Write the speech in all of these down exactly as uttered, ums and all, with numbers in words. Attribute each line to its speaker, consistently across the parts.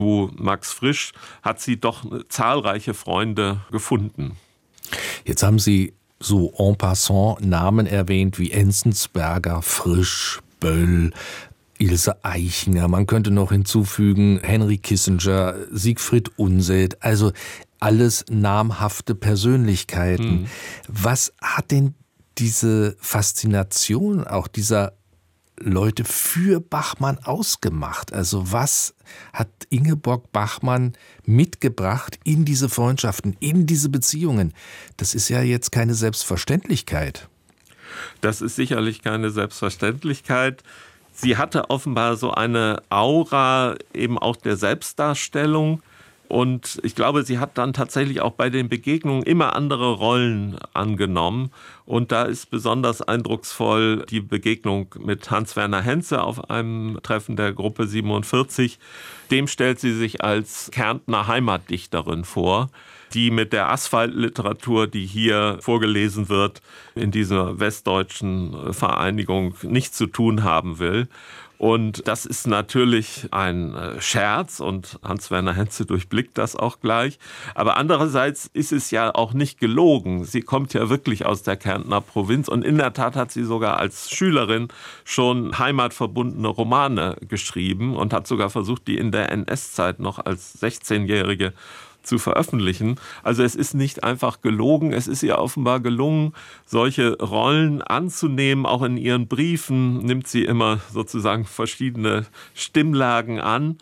Speaker 1: Zu Max Frisch hat sie doch zahlreiche Freunde gefunden.
Speaker 2: Jetzt haben Sie so en passant Namen erwähnt wie Enzensberger, Frisch, Böll, Ilse Aichinger. Man könnte noch hinzufügen Henry Kissinger, Siegfried Unseld. Also alles namhafte Persönlichkeiten. Mhm. Was hat denn diese Faszination auch dieser Leute für Bachmann ausgemacht? Also was hat Ingeborg Bachmann mitgebracht in diese Freundschaften, in diese Beziehungen? Das ist ja jetzt keine Selbstverständlichkeit.
Speaker 1: Das ist sicherlich keine Selbstverständlichkeit. Sie hatte offenbar so eine Aura eben auch der Selbstdarstellung. Und ich glaube, sie hat dann tatsächlich auch bei den Begegnungen immer andere Rollen angenommen. Und da ist besonders eindrucksvoll die Begegnung mit Hans-Werner Henze auf einem Treffen der Gruppe siebenundvierzig. Dem stellt sie sich als Kärntner Heimatdichterin vor, die mit der Asphaltliteratur, die hier vorgelesen wird, in dieser westdeutschen Vereinigung nichts zu tun haben will. Und das ist natürlich ein Scherz und Hans-Werner Henze durchblickt das auch gleich. Aber andererseits ist es ja auch nicht gelogen. Sie kommt ja wirklich aus der Kärntner Provinz und in der Tat hat sie sogar als Schülerin schon heimatverbundene Romane geschrieben und hat sogar versucht, die in der N S-Zeit noch als sechzehnjährige zu veröffentlichen. Also es ist nicht einfach gelogen, es ist ihr offenbar gelungen, solche Rollen anzunehmen. Auch in ihren Briefen nimmt sie immer sozusagen verschiedene Stimmlagen an.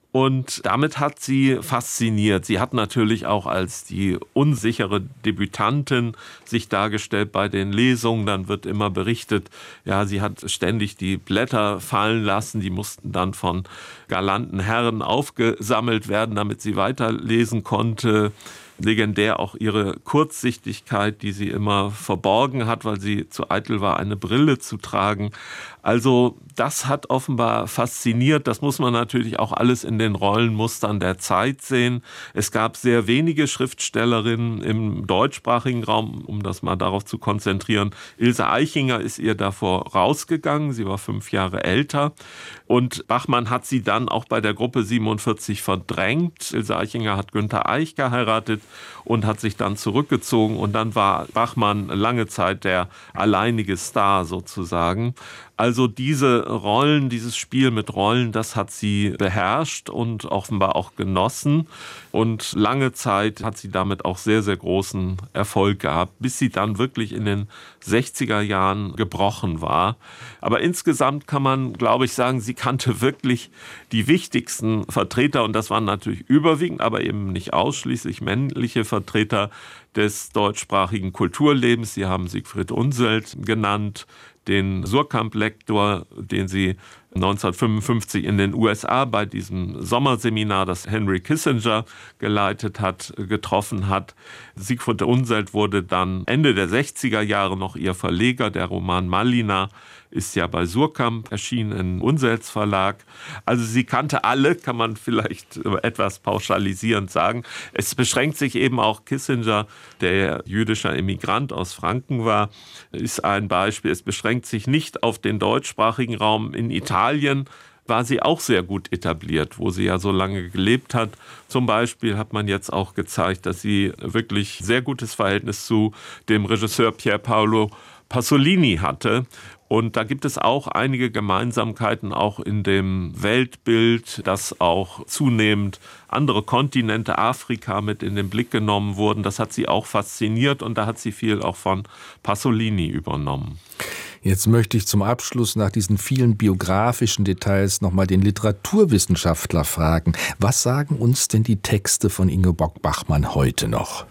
Speaker 1: Und damit hat sie fasziniert. Sie hat natürlich auch als die unsichere Debütantin sich dargestellt bei den Lesungen. Dann wird immer berichtet, ja, sie hat ständig die Blätter fallen lassen. Die mussten dann von galanten Herren aufgesammelt werden, damit sie weiterlesen konnte. Legendär auch ihre Kurzsichtigkeit, die sie immer verborgen hat, weil sie zu eitel war, eine Brille zu tragen. Also das hat offenbar fasziniert. Das muss man natürlich auch alles in den Rollenmustern der Zeit sehen. Es gab sehr wenige Schriftstellerinnen im deutschsprachigen Raum, um das mal darauf zu konzentrieren. Ilse Aichinger ist ihr davor rausgegangen. Sie war fünf Jahre älter. Und Bachmann hat sie dann auch bei der Gruppe siebenundvierzig verdrängt. Ilse Aichinger hat Günther Eich geheiratet und hat sich dann zurückgezogen. Und dann war Bachmann lange Zeit der alleinige Star sozusagen. Also diese Rollen, dieses Spiel mit Rollen, das hat sie beherrscht und offenbar auch genossen. Und lange Zeit hat sie damit auch sehr, sehr großen Erfolg gehabt, bis sie dann wirklich in den sechziger Jahren gebrochen war. Aber insgesamt kann man, glaube ich, sagen, sie kannte wirklich die wichtigsten Vertreter. Und das waren natürlich überwiegend, aber eben nicht ausschließlich männliche Vertreter des deutschsprachigen Kulturlebens. Sie haben Siegfried Unseld genannt, den Suhrkamp-Lektor, den sie neunzehnhundertfünfundfünfzig in den U S A bei diesem Sommerseminar, das Henry Kissinger geleitet hat, getroffen hat. Siegfried Unseld wurde dann Ende der sechziger Jahre noch ihr Verleger. Der Roman Malina ist ja bei Suhrkamp erschienen, in Unselds Verlag. Also sie kannte alle, kann man vielleicht etwas pauschalisierend sagen. Es beschränkt sich eben auch Kissinger, der jüdischer Emigrant aus Franken war, ist ein Beispiel. Es beschränkt sich nicht auf den deutschsprachigen Raum. In Italien war sie auch sehr gut etabliert, wo sie ja so lange gelebt hat. Zum Beispiel hat man jetzt auch gezeigt, dass sie wirklich sehr gutes Verhältnis zu dem Regisseur Pier Paolo Pasolini hatte. Und da gibt es auch einige Gemeinsamkeiten, auch in dem Weltbild, dass auch zunehmend andere Kontinente, Afrika, mit in den Blick genommen wurden. Das hat sie auch fasziniert und da hat sie viel auch von Pasolini übernommen.
Speaker 2: Jetzt möchte ich zum Abschluss nach diesen vielen biografischen Details nochmal den Literaturwissenschaftler fragen. Was sagen uns denn die Texte von Ingeborg Bachmann heute noch?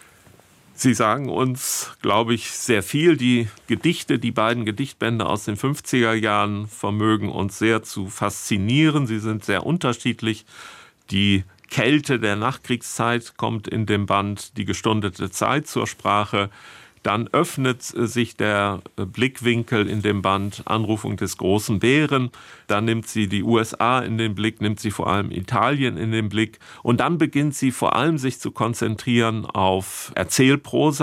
Speaker 1: Sie sagen uns, glaube ich, sehr viel. Die Gedichte, die beiden Gedichtbände aus den fünfziger Jahren vermögen uns sehr zu faszinieren. Sie sind sehr unterschiedlich. Die Kälte der Nachkriegszeit kommt in dem Band Die gestundete Zeit zur Sprache. Dann öffnet sich der Blickwinkel in dem Band Anrufung des großen Bären. Dann nimmt sie die U S A in den Blick, nimmt sie vor allem Italien in den Blick. Und dann beginnt sie vor allem sich zu konzentrieren auf Erzählprosa.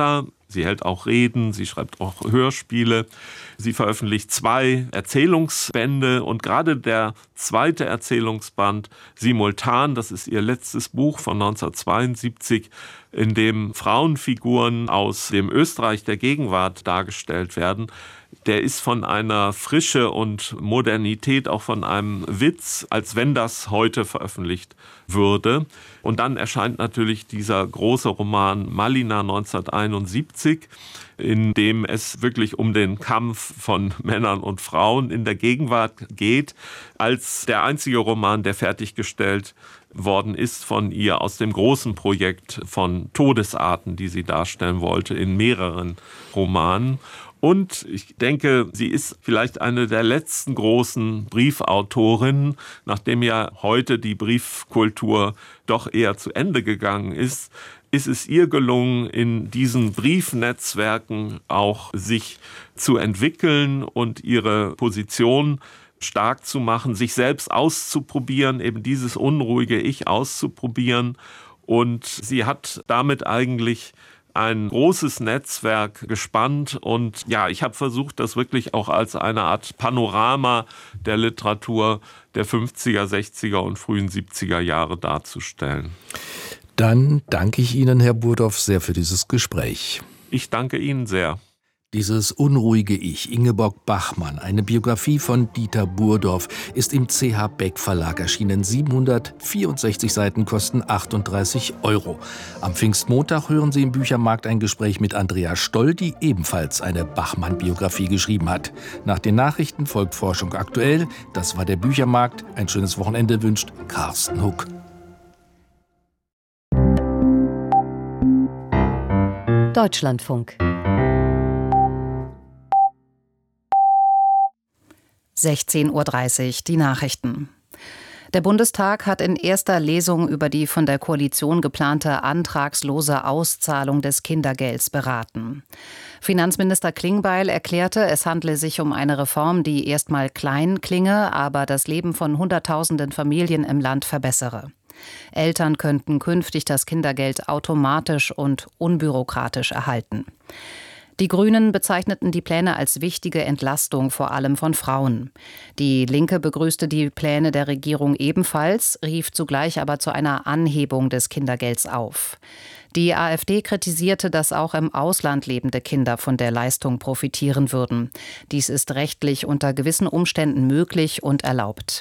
Speaker 1: Sie hält auch Reden, sie schreibt auch Hörspiele. Sie veröffentlicht zwei Erzählungsbände und gerade der zweite Erzählungsband Simultan, das ist ihr letztes Buch von neunzehnhundertzweiundsiebzig, in dem Frauenfiguren aus dem Österreich der Gegenwart dargestellt werden. Der ist von einer Frische und Modernität, auch von einem Witz, als wenn das heute veröffentlicht würde. Und dann erscheint natürlich dieser große Roman Malina neunzehnhunderteinundsiebzig, in dem es wirklich um den Kampf von Männern und Frauen in der Gegenwart geht, als der einzige Roman, der fertiggestellt worden ist von ihr aus dem großen Projekt von Todesarten, die sie darstellen wollte, in mehreren Romanen. Und ich denke, sie ist vielleicht eine der letzten großen Briefautorinnen, nachdem ja heute die Briefkultur doch eher zu Ende gegangen ist, ist es ihr gelungen, in diesen Briefnetzwerken auch sich zu entwickeln und ihre Position stark zu machen, sich selbst auszuprobieren, eben dieses unruhige Ich auszuprobieren. Und sie hat damit eigentlich ein großes Netzwerk gespannt und ja, ich habe versucht, das wirklich auch als eine Art Panorama der Literatur der fünfziger, sechziger und frühen siebziger Jahre darzustellen.
Speaker 2: Dann danke ich Ihnen, Herr Burdorf, sehr für dieses Gespräch.
Speaker 1: Ich danke Ihnen sehr.
Speaker 2: Dieses unruhige Ich, Ingeborg Bachmann, eine Biografie von Dieter Burdorf, ist im C H Beck Verlag erschienen. siebenhundertvierundsechzig Seiten kosten achtunddreißig Euro. Am Pfingstmontag hören Sie im Büchermarkt ein Gespräch mit Andrea Stoll, die ebenfalls eine Bachmann-Biografie geschrieben hat. Nach den Nachrichten folgt Forschung aktuell. Das war der Büchermarkt. Ein schönes Wochenende wünscht Carsten Huck.
Speaker 3: Deutschlandfunk. sechzehn Uhr dreißig, die Nachrichten. Der Bundestag hat in erster Lesung über die von der Koalition geplante antragslose Auszahlung des Kindergelds beraten. Finanzminister Klingbeil erklärte, es handle sich um eine Reform, die erstmal klein klinge, aber das Leben von Hunderttausenden Familien im Land verbessere. Eltern könnten künftig das Kindergeld automatisch und unbürokratisch erhalten. Die Grünen bezeichneten die Pläne als wichtige Entlastung, vor allem von Frauen. Die Linke begrüßte die Pläne der Regierung ebenfalls, rief zugleich aber zu einer Anhebung des Kindergelds auf. Die AfD kritisierte, dass auch im Ausland lebende Kinder von der Leistung profitieren würden. Dies ist rechtlich unter gewissen Umständen möglich und erlaubt.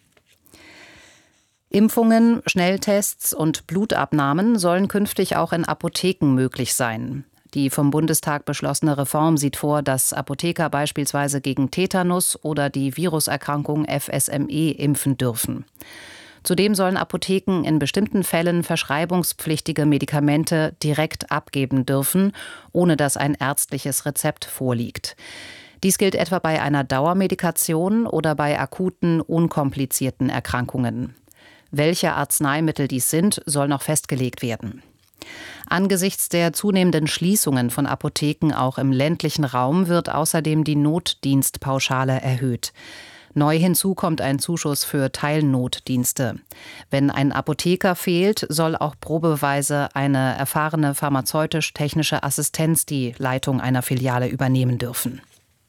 Speaker 3: Impfungen, Schnelltests und Blutabnahmen sollen künftig auch in Apotheken möglich sein. Die vom Bundestag beschlossene Reform sieht vor, dass Apotheker beispielsweise gegen Tetanus oder die Viruserkrankung F S M E impfen dürfen. Zudem sollen Apotheken in bestimmten Fällen verschreibungspflichtige Medikamente direkt abgeben dürfen, ohne dass ein ärztliches Rezept vorliegt. Dies gilt etwa bei einer Dauermedikation oder bei akuten, unkomplizierten Erkrankungen. Welche Arzneimittel dies sind, soll noch festgelegt werden. Angesichts der zunehmenden Schließungen von Apotheken auch im ländlichen Raum wird außerdem die Notdienstpauschale erhöht. Neu hinzu kommt ein Zuschuss für Teilnotdienste. Wenn ein Apotheker fehlt, soll auch probeweise eine erfahrene pharmazeutisch-technische Assistenz die Leitung einer Filiale übernehmen dürfen.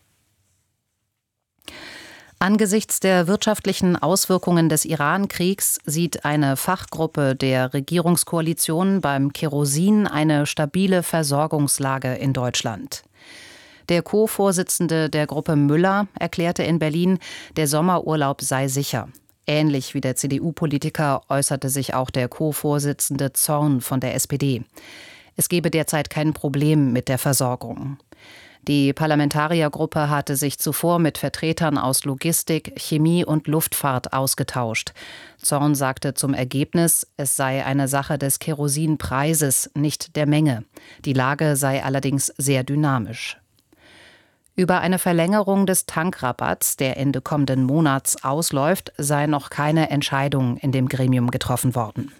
Speaker 3: Angesichts der wirtschaftlichen Auswirkungen des Iran-Kriegs sieht eine Fachgruppe der Regierungskoalition beim Kerosin eine stabile Versorgungslage in Deutschland. Der Co-Vorsitzende der Gruppe Müller erklärte in Berlin, der Sommerurlaub sei sicher. Ähnlich wie der C D U-Politiker äußerte sich auch der Co-Vorsitzende Zorn von der S P D. Es gebe derzeit kein Problem mit der Versorgung. Die Parlamentariergruppe hatte sich zuvor mit Vertretern aus Logistik, Chemie und Luftfahrt ausgetauscht. Zorn sagte zum Ergebnis, es sei eine Sache des Kerosinpreises, nicht der Menge. Die Lage sei allerdings sehr dynamisch. Über eine Verlängerung des Tankrabatts, der Ende kommenden Monats ausläuft, sei noch keine Entscheidung in dem Gremium getroffen worden.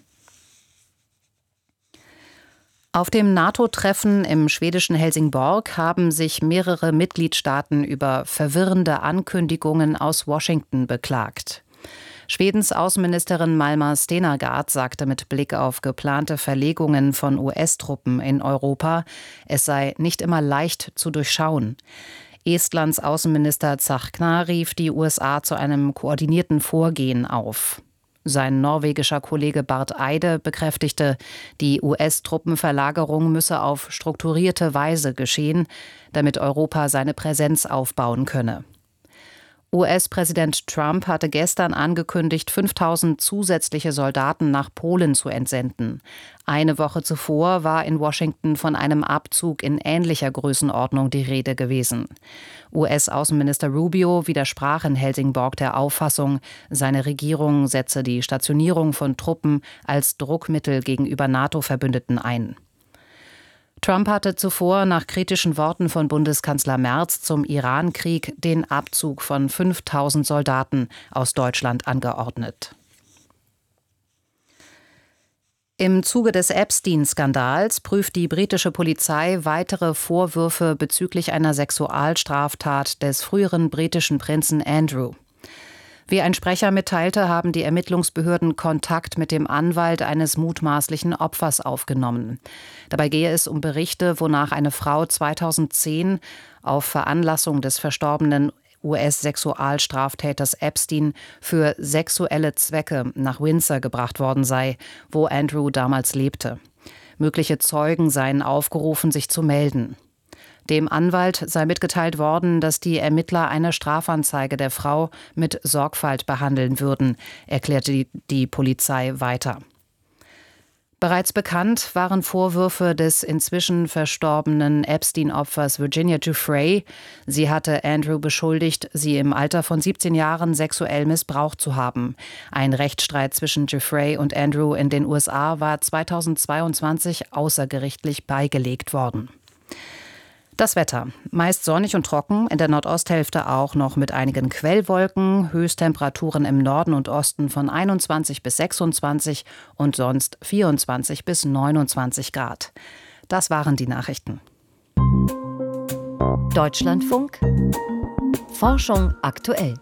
Speaker 3: Auf dem NATO-Treffen im schwedischen Helsingborg haben sich mehrere Mitgliedstaaten über verwirrende Ankündigungen aus Washington beklagt. Schwedens Außenministerin Malmer Stenergaard sagte mit Blick auf geplante Verlegungen von U S-Truppen in Europa, es sei nicht immer leicht zu durchschauen. Estlands Außenminister Tsahkna rief die U S A zu einem koordinierten Vorgehen auf. Sein norwegischer Kollege Barth Eide bekräftigte, die U S-Truppenverlagerung müsse auf strukturierte Weise geschehen, damit Europa seine Präsenz aufbauen könne. U S-Präsident Trump hatte gestern angekündigt, fünftausend zusätzliche Soldaten nach Polen zu entsenden. Eine Woche zuvor war in Washington von einem Abzug in ähnlicher Größenordnung die Rede gewesen. U S-Außenminister Rubio widersprach in Helsingborg der Auffassung, seine Regierung setze die Stationierung von Truppen als Druckmittel gegenüber NATO-Verbündeten ein. Trump hatte zuvor nach kritischen Worten von Bundeskanzler Merz zum Iran-Krieg den Abzug von fünftausend Soldaten aus Deutschland angeordnet. Im Zuge des Epstein-Skandals prüft die britische Polizei weitere Vorwürfe bezüglich einer Sexualstraftat des früheren britischen Prinzen Andrew. Wie ein Sprecher mitteilte, haben die Ermittlungsbehörden Kontakt mit dem Anwalt eines mutmaßlichen Opfers aufgenommen. Dabei gehe es um Berichte, wonach eine Frau zweitausendzehn auf Veranlassung des verstorbenen U S-Sexualstraftäters Epstein für sexuelle Zwecke nach Windsor gebracht worden sei, wo Andrew damals lebte. Mögliche Zeugen seien aufgerufen, sich zu melden. Dem Anwalt sei mitgeteilt worden, dass die Ermittler eine Strafanzeige der Frau mit Sorgfalt behandeln würden, erklärte die, die Polizei weiter. Bereits bekannt waren Vorwürfe des inzwischen verstorbenen Epstein-Opfers Virginia Giuffre. Sie hatte Andrew beschuldigt, sie im Alter von siebzehn Jahren sexuell missbraucht zu haben. Ein Rechtsstreit zwischen Giuffre und Andrew in den U S A war zweitausendzweiundzwanzig außergerichtlich beigelegt worden. Das Wetter. Meist sonnig und trocken, in der Nordosthälfte auch noch mit einigen Quellwolken, Höchsttemperaturen im Norden und Osten von einundzwanzig bis sechsundzwanzig und sonst vierundzwanzig bis neunundzwanzig Grad. Das waren die Nachrichten.
Speaker 4: Deutschlandfunk. Forschung aktuell.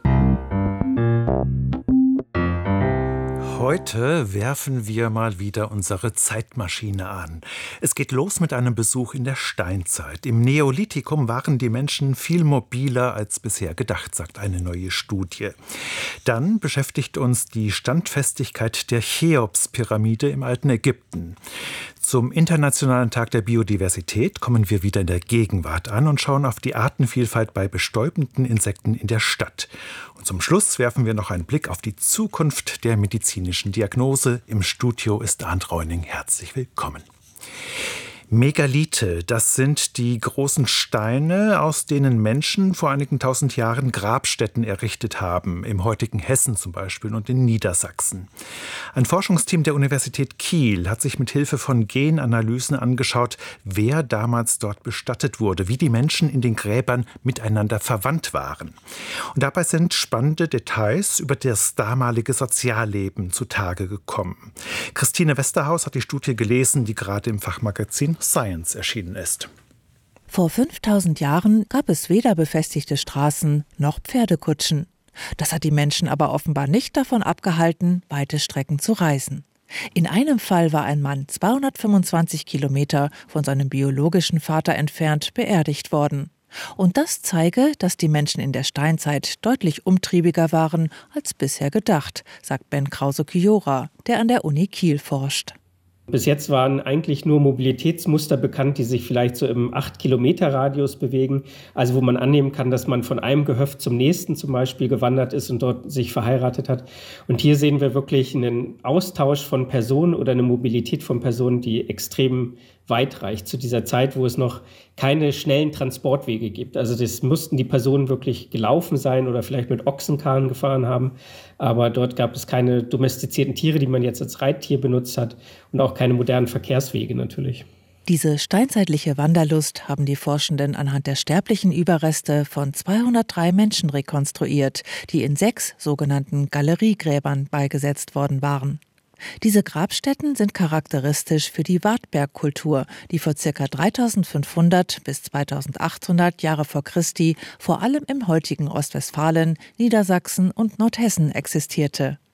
Speaker 5: Heute werfen wir mal wieder unsere Zeitmaschine an. Es geht los mit einem Besuch in der Steinzeit. Im Neolithikum waren die Menschen viel mobiler als bisher gedacht, sagt eine neue Studie. Dann beschäftigt uns die Standfestigkeit der Cheops-Pyramide im alten Ägypten. Zum Internationalen Tag der Biodiversität kommen wir wieder in der Gegenwart an und schauen auf die Artenvielfalt bei bestäubenden Insekten in der Stadt. Und zum Schluss werfen wir noch einen Blick auf die Zukunft der medizinischen Diagnose. Im Studio ist Arndt Reuning. Herzlich willkommen. Megalithe, das sind die großen Steine, aus denen Menschen vor einigen tausend Jahren Grabstätten errichtet haben, im heutigen Hessen zum Beispiel und in Niedersachsen. Ein Forschungsteam der Universität Kiel hat sich mit Hilfe von Genanalysen angeschaut, wer damals dort bestattet wurde, wie die Menschen in den Gräbern miteinander verwandt waren. Und dabei sind spannende Details über das damalige Sozialleben zutage gekommen. Christine Westerhaus hat die Studie gelesen, die gerade im Fachmagazin Science erschienen ist.
Speaker 6: Vor fünftausend Jahren gab es weder befestigte Straßen noch Pferdekutschen. Das hat die Menschen aber offenbar nicht davon abgehalten, weite Strecken zu reisen. In einem Fall war ein Mann zweihundertfünfundzwanzig Kilometer von seinem biologischen Vater entfernt beerdigt worden. Und das zeige, dass die Menschen in der Steinzeit deutlich umtriebiger waren als bisher gedacht, sagt Ben Krause-Kyora, der an der Uni Kiel forscht.
Speaker 7: Bis jetzt waren eigentlich nur Mobilitätsmuster bekannt, die sich vielleicht so im acht Kilometer Radius bewegen. Also wo man annehmen kann, dass man von einem Gehöft zum nächsten zum Beispiel gewandert ist und dort sich verheiratet hat. Und hier sehen wir wirklich einen Austausch von Personen oder eine Mobilität von Personen, die extrem weit reicht zu dieser Zeit, wo es noch keine schnellen Transportwege gibt. Also das mussten die Personen wirklich gelaufen sein oder vielleicht mit Ochsenkarren gefahren haben. Aber dort gab es keine domestizierten Tiere, die man jetzt als Reittier benutzt hat und auch keine modernen Verkehrswege natürlich.
Speaker 6: Diese steinzeitliche Wanderlust haben die Forschenden anhand der sterblichen Überreste von zweihundertdrei Menschen rekonstruiert, die in sechs sogenannten Galeriegräbern beigesetzt worden waren. Diese Grabstätten sind charakteristisch für die Wartbergkultur, die vor ca. dreitausendfünfhundert bis zweitausendachthundert Jahre vor Christi vor allem im heutigen Ostwestfalen, Niedersachsen und Nordhessen existierte.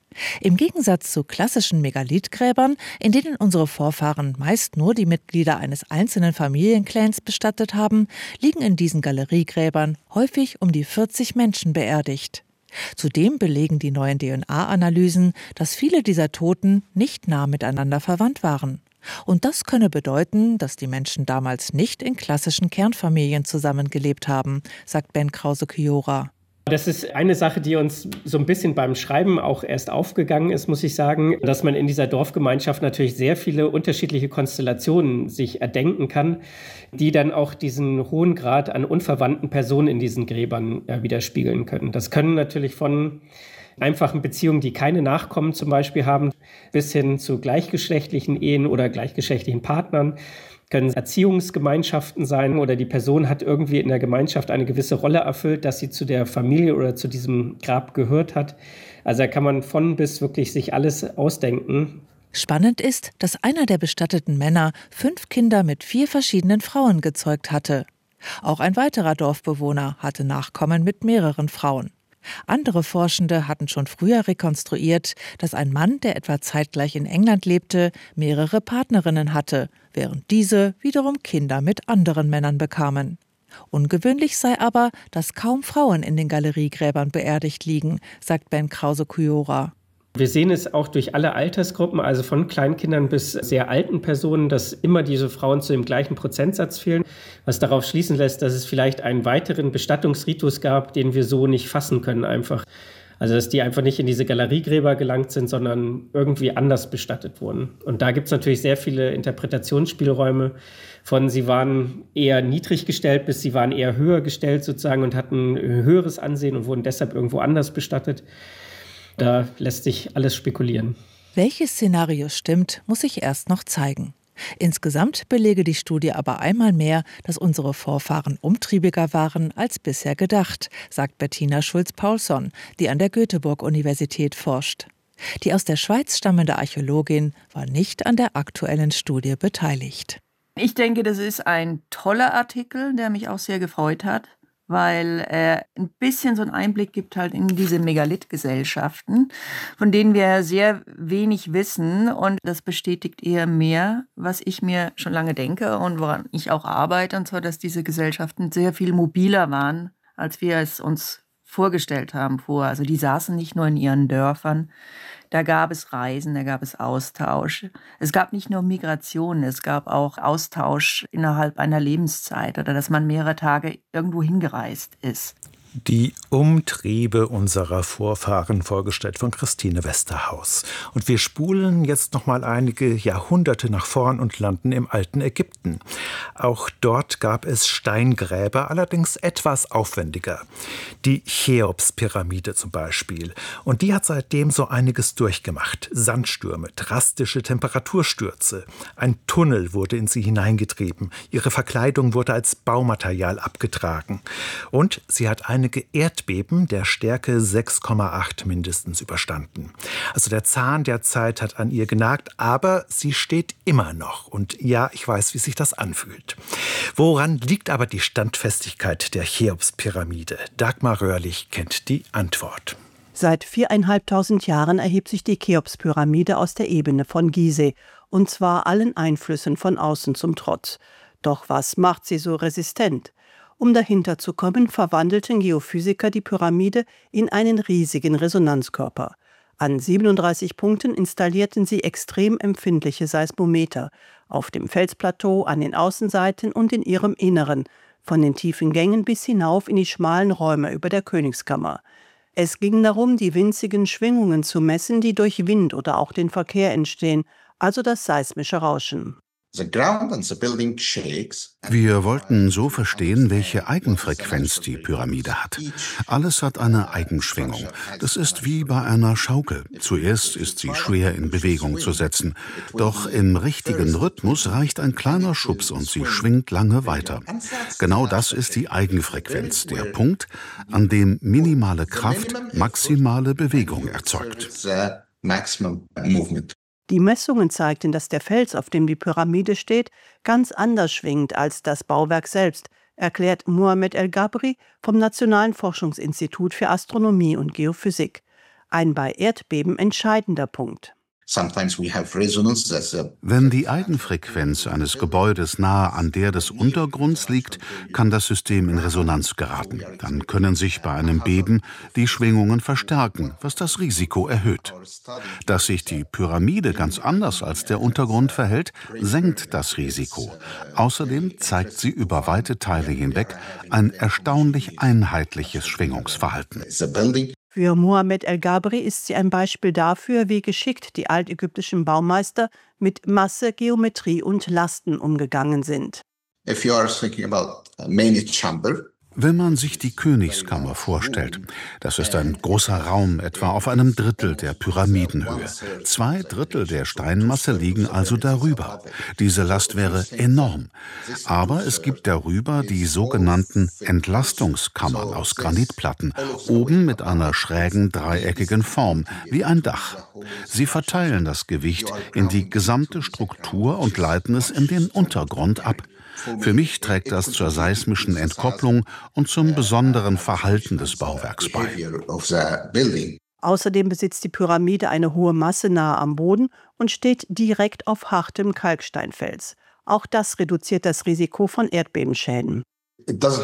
Speaker 6: Im Gegensatz zu klassischen Megalithgräbern, in denen unsere Vorfahren meist nur die Mitglieder eines einzelnen Familienclans bestattet haben, liegen in diesen Galeriegräbern häufig um die vierzig Menschen beerdigt. Zudem belegen die neuen D N A-Analysen, dass viele dieser Toten nicht nah miteinander verwandt waren. Und das könne bedeuten, dass die Menschen damals nicht in klassischen Kernfamilien zusammengelebt haben, sagt Ben Krause-Kujora.
Speaker 7: Das ist eine Sache, die uns so ein bisschen beim Schreiben auch erst aufgegangen ist, muss ich sagen, dass man in dieser Dorfgemeinschaft natürlich sehr viele unterschiedliche Konstellationen sich erdenken kann, die dann auch diesen hohen Grad an unverwandten Personen in diesen Gräbern ja, widerspiegeln können. Das können natürlich von einfachen Beziehungen, die keine Nachkommen zum Beispiel haben, bis hin zu gleichgeschlechtlichen Ehen oder gleichgeschlechtlichen Partnern. Können Erziehungsgemeinschaften sein oder die Person hat irgendwie in der Gemeinschaft eine gewisse Rolle erfüllt, dass sie zu der Familie oder zu diesem Grab gehört hat. Also da kann man von bis wirklich sich alles ausdenken.
Speaker 6: Spannend ist, dass einer der bestatteten Männer fünf Kinder mit vier verschiedenen Frauen gezeugt hatte. Auch ein weiterer Dorfbewohner hatte Nachkommen mit mehreren Frauen. Andere Forschende hatten schon früher rekonstruiert, dass ein Mann, der etwa zeitgleich in England lebte, mehrere Partnerinnen hatte, während diese wiederum Kinder mit anderen Männern bekamen. Ungewöhnlich sei aber, dass kaum Frauen in den Galeriegräbern beerdigt liegen, sagt Ben Krause-Kujora.
Speaker 7: Wir sehen es auch durch alle Altersgruppen, also von Kleinkindern bis sehr alten Personen, dass immer diese Frauen zu dem gleichen Prozentsatz fehlen, was darauf schließen lässt, dass es vielleicht einen weiteren Bestattungsritus gab, den wir so nicht fassen können einfach. Also dass die einfach nicht in diese Galeriegräber gelangt sind, sondern irgendwie anders bestattet wurden. Und da gibt es natürlich sehr viele Interpretationsspielräume von sie waren eher niedrig gestellt bis sie waren eher höher gestellt sozusagen und hatten höheres Ansehen und wurden deshalb irgendwo anders bestattet. Da lässt sich alles spekulieren.
Speaker 6: Welches Szenario stimmt, muss sich erst noch zeigen. Insgesamt belege die Studie aber einmal mehr, dass unsere Vorfahren umtriebiger waren als bisher gedacht, sagt Bettina Schulz-Paulson, die an der Göteborg-Universität forscht. Die aus der Schweiz stammende Archäologin war nicht an der aktuellen Studie beteiligt.
Speaker 8: Ich denke, das ist ein toller Artikel, der mich auch sehr gefreut hat, weil er ein bisschen so einen Einblick gibt halt in diese Megalithgesellschaften, von denen wir sehr wenig wissen. Und das bestätigt eher mehr, was ich mir schon lange denke und woran ich auch arbeite, und zwar, dass diese Gesellschaften sehr viel mobiler waren, als wir es uns vorgestellt haben vorher. Also die saßen nicht nur in ihren Dörfern, da gab es Reisen, da gab es Austausch. Es gab nicht nur Migration, es gab auch Austausch innerhalb einer Lebenszeit oder dass man mehrere Tage irgendwo hingereist ist.
Speaker 5: Die Umtriebe unserer Vorfahren, vorgestellt von Christine Westerhaus. Und wir spulen jetzt noch mal einige Jahrhunderte nach vorn und landen im alten Ägypten. Auch dort gab es Steingräber, allerdings etwas aufwendiger. Die Cheops-Pyramide zum Beispiel. Und die hat seitdem so einiges durchgemacht. Sandstürme, drastische Temperaturstürze. Ein Tunnel wurde in sie hineingetrieben. Ihre Verkleidung wurde als Baumaterial abgetragen. Und sie hat ein einige Erdbeben der Stärke sechs Komma acht mindestens überstanden. Also der Zahn der Zeit hat an ihr genagt, aber sie steht immer noch. Und ja, ich weiß, wie sich das anfühlt. Woran liegt aber die Standfestigkeit der Cheops-Pyramide? Dagmar Röhrlich kennt die Antwort.
Speaker 9: Seit viereinhalbtausend Jahren erhebt sich die Cheops-Pyramide aus der Ebene von Gizeh, und zwar allen Einflüssen von außen zum Trotz. Doch was macht sie so resistent? Um dahinter zu kommen, verwandelten Geophysiker die Pyramide in einen riesigen Resonanzkörper. An siebenunddreißig Punkten installierten sie extrem empfindliche Seismometer auf dem Felsplateau, an den Außenseiten und in ihrem Inneren, von den tiefen Gängen bis hinauf in die schmalen Räume über der Königskammer. Es ging darum, die winzigen Schwingungen zu messen, die durch Wind oder auch den Verkehr entstehen, also das seismische Rauschen.
Speaker 10: Wir wollten so verstehen, welche Eigenfrequenz die Pyramide hat. Alles hat eine Eigenschwingung. Das ist wie bei einer Schaukel. Zuerst ist sie schwer in Bewegung zu setzen. Doch im richtigen Rhythmus reicht ein kleiner Schubs und sie schwingt lange weiter. Genau das ist die Eigenfrequenz, der Punkt, an dem minimale Kraft maximale Bewegung erzeugt.
Speaker 9: Die Messungen zeigten, dass der Fels, auf dem die Pyramide steht, ganz anders schwingt als das Bauwerk selbst, erklärt Mohamed El Gabri vom Nationalen Forschungsinstitut für Astronomie und Geophysik. Ein bei Erdbeben entscheidender Punkt.
Speaker 10: Wenn die Eigenfrequenz eines Gebäudes nahe an der des Untergrunds liegt, kann das System in Resonanz geraten. Dann können sich bei einem Beben die Schwingungen verstärken, was das Risiko erhöht. Dass sich die Pyramide ganz anders als der Untergrund verhält, senkt das Risiko. Außerdem zeigt sie über weite Teile hinweg ein erstaunlich einheitliches Schwingungsverhalten.
Speaker 9: Für Mohamed El-Gabri ist sie ein Beispiel dafür, wie geschickt die altägyptischen Baumeister mit Masse, Geometrie und Lasten umgegangen sind.
Speaker 10: If you are thinking about a main chamber, wenn man sich die Königskammer vorstellt, das ist ein großer Raum, etwa auf einem Drittel der Pyramidenhöhe. Zwei Drittel der Steinmasse liegen also darüber. Diese Last wäre enorm. Aber es gibt darüber die sogenannten Entlastungskammern aus Granitplatten, oben mit einer schrägen dreieckigen Form, wie ein Dach. Sie verteilen das Gewicht in die gesamte Struktur und leiten es in den Untergrund ab. Für mich trägt das zur seismischen Entkopplung und zum besonderen Verhalten des Bauwerks bei.
Speaker 9: Außerdem besitzt die Pyramide eine hohe Masse nahe am Boden und steht direkt auf hartem Kalksteinfels. Auch das reduziert das Risiko von Erdbebenschäden.
Speaker 10: Das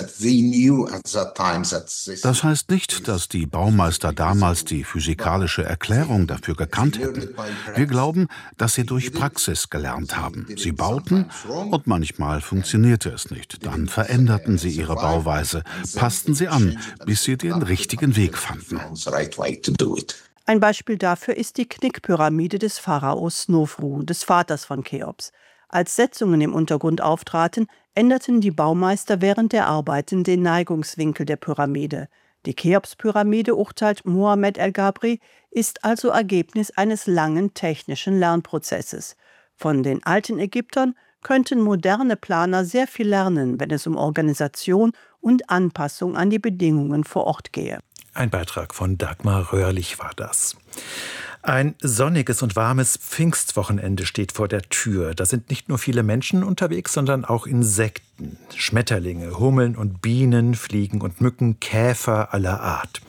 Speaker 10: heißt nicht, dass die Baumeister damals die physikalische Erklärung dafür gekannt hätten. Wir glauben, dass sie durch Praxis gelernt haben. Sie bauten und manchmal funktionierte es nicht. Dann veränderten sie ihre Bauweise, passten sie an, bis sie den richtigen Weg fanden.
Speaker 9: Ein Beispiel dafür ist die Knickpyramide des Pharaos Snofru, des Vaters von Cheops. Als Setzungen im Untergrund auftraten, änderten die Baumeister während der Arbeiten den Neigungswinkel der Pyramide. Die Cheops-Pyramide, urteilt Mohamed El-Gabri, ist also Ergebnis eines langen technischen Lernprozesses. Von den alten Ägyptern könnten moderne Planer sehr viel lernen, wenn es um Organisation und Anpassung an die Bedingungen vor Ort gehe.
Speaker 5: Ein Beitrag von Dagmar Röhrlich war das. Ein sonniges und warmes Pfingstwochenende steht vor der Tür. Da sind nicht nur viele Menschen unterwegs, sondern auch Insekten. Schmetterlinge, Hummeln und Bienen, Fliegen und Mücken, Käfer aller Art.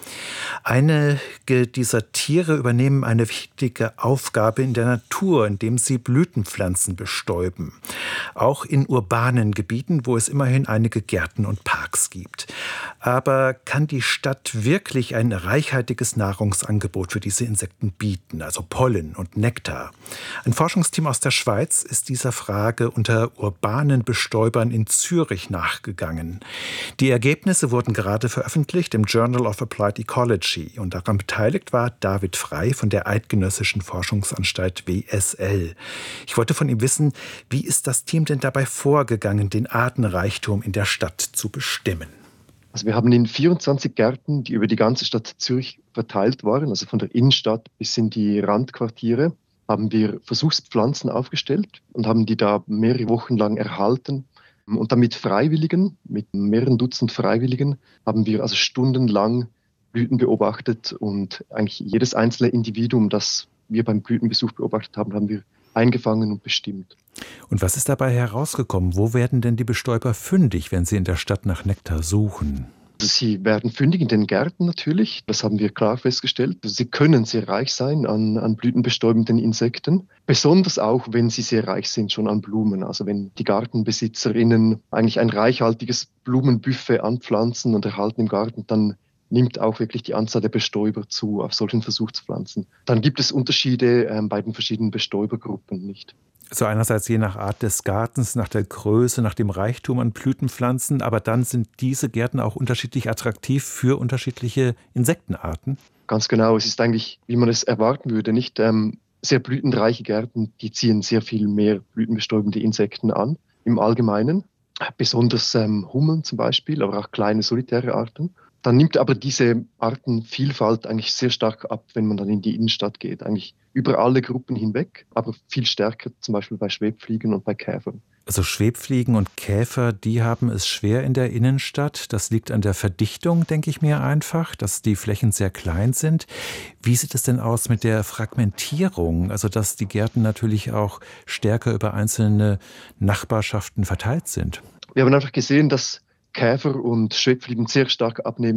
Speaker 5: Einige dieser Tiere übernehmen eine wichtige Aufgabe in der Natur, indem sie Blütenpflanzen bestäuben. Auch in urbanen Gebieten, wo es immerhin einige Gärten und Parks gibt. Aber kann die Stadt wirklich ein reichhaltiges Nahrungsangebot für diese Insekten bieten, also Pollen und Nektar? Ein Forschungsteam aus der Schweiz ist dieser Frage unter urbanen Bestäubern in Zürich nachgegangen. Die Ergebnisse wurden gerade veröffentlicht im Journal of Applied Ecology und daran beteiligt war David Frey von der Eidgenössischen Forschungsanstalt W S L. Ich wollte von ihm wissen, wie ist das Team denn dabei vorgegangen, den Artenreichtum in der Stadt zu bestimmen?
Speaker 11: Also wir haben in vierundzwanzig Gärten, die über die ganze Stadt Zürich verteilt waren, also von der Innenstadt bis in die Randquartiere, haben wir Versuchspflanzen aufgestellt und haben die da mehrere Wochen lang erhalten. Und dann mit Freiwilligen, mit mehreren Dutzend Freiwilligen, haben wir also stundenlang Blüten beobachtet und eigentlich jedes einzelne Individuum, das wir beim Blütenbesuch beobachtet haben, haben wir eingefangen und bestimmt.
Speaker 5: Und was ist dabei herausgekommen? Wo werden denn die Bestäuber fündig, wenn sie in der Stadt nach Nektar suchen?
Speaker 11: Also sie werden fündig in den Gärten natürlich, das haben wir klar festgestellt. Sie können sehr reich sein an, an blütenbestäubenden Insekten, besonders auch, wenn sie sehr reich sind schon an Blumen. Also wenn die GartenbesitzerInnen eigentlich ein reichhaltiges Blumenbuffet anpflanzen und erhalten im Garten, dann nimmt auch wirklich die Anzahl der Bestäuber zu auf solchen Versuchspflanzen. Dann gibt es Unterschiede ähm, bei den verschiedenen Bestäubergruppen nicht.
Speaker 5: So einerseits je nach Art des Gartens, nach der Größe, nach dem Reichtum an Blütenpflanzen, aber dann sind diese Gärten auch unterschiedlich attraktiv für unterschiedliche Insektenarten?
Speaker 11: Ganz genau, es ist eigentlich, wie man es erwarten würde, nicht ähm, sehr blütenreiche Gärten, die ziehen sehr viel mehr blütenbestäubende Insekten an, im Allgemeinen. Besonders ähm, Hummeln zum Beispiel, aber auch kleine solitäre Arten. Dann nimmt aber diese Artenvielfalt eigentlich sehr stark ab, wenn man dann in die Innenstadt geht. Eigentlich über alle Gruppen hinweg, aber viel stärker zum Beispiel bei Schwebfliegen und bei Käfern.
Speaker 5: Also Schwebfliegen und Käfer, die haben es schwer in der Innenstadt. Das liegt an der Verdichtung, denke ich mir einfach, dass die Flächen sehr klein sind. Wie sieht es denn aus mit der Fragmentierung? Also dass die Gärten natürlich auch stärker über einzelne Nachbarschaften verteilt sind.
Speaker 11: Wir haben einfach gesehen, dass Käfer und Schwebfliegen sehr stark abnehmen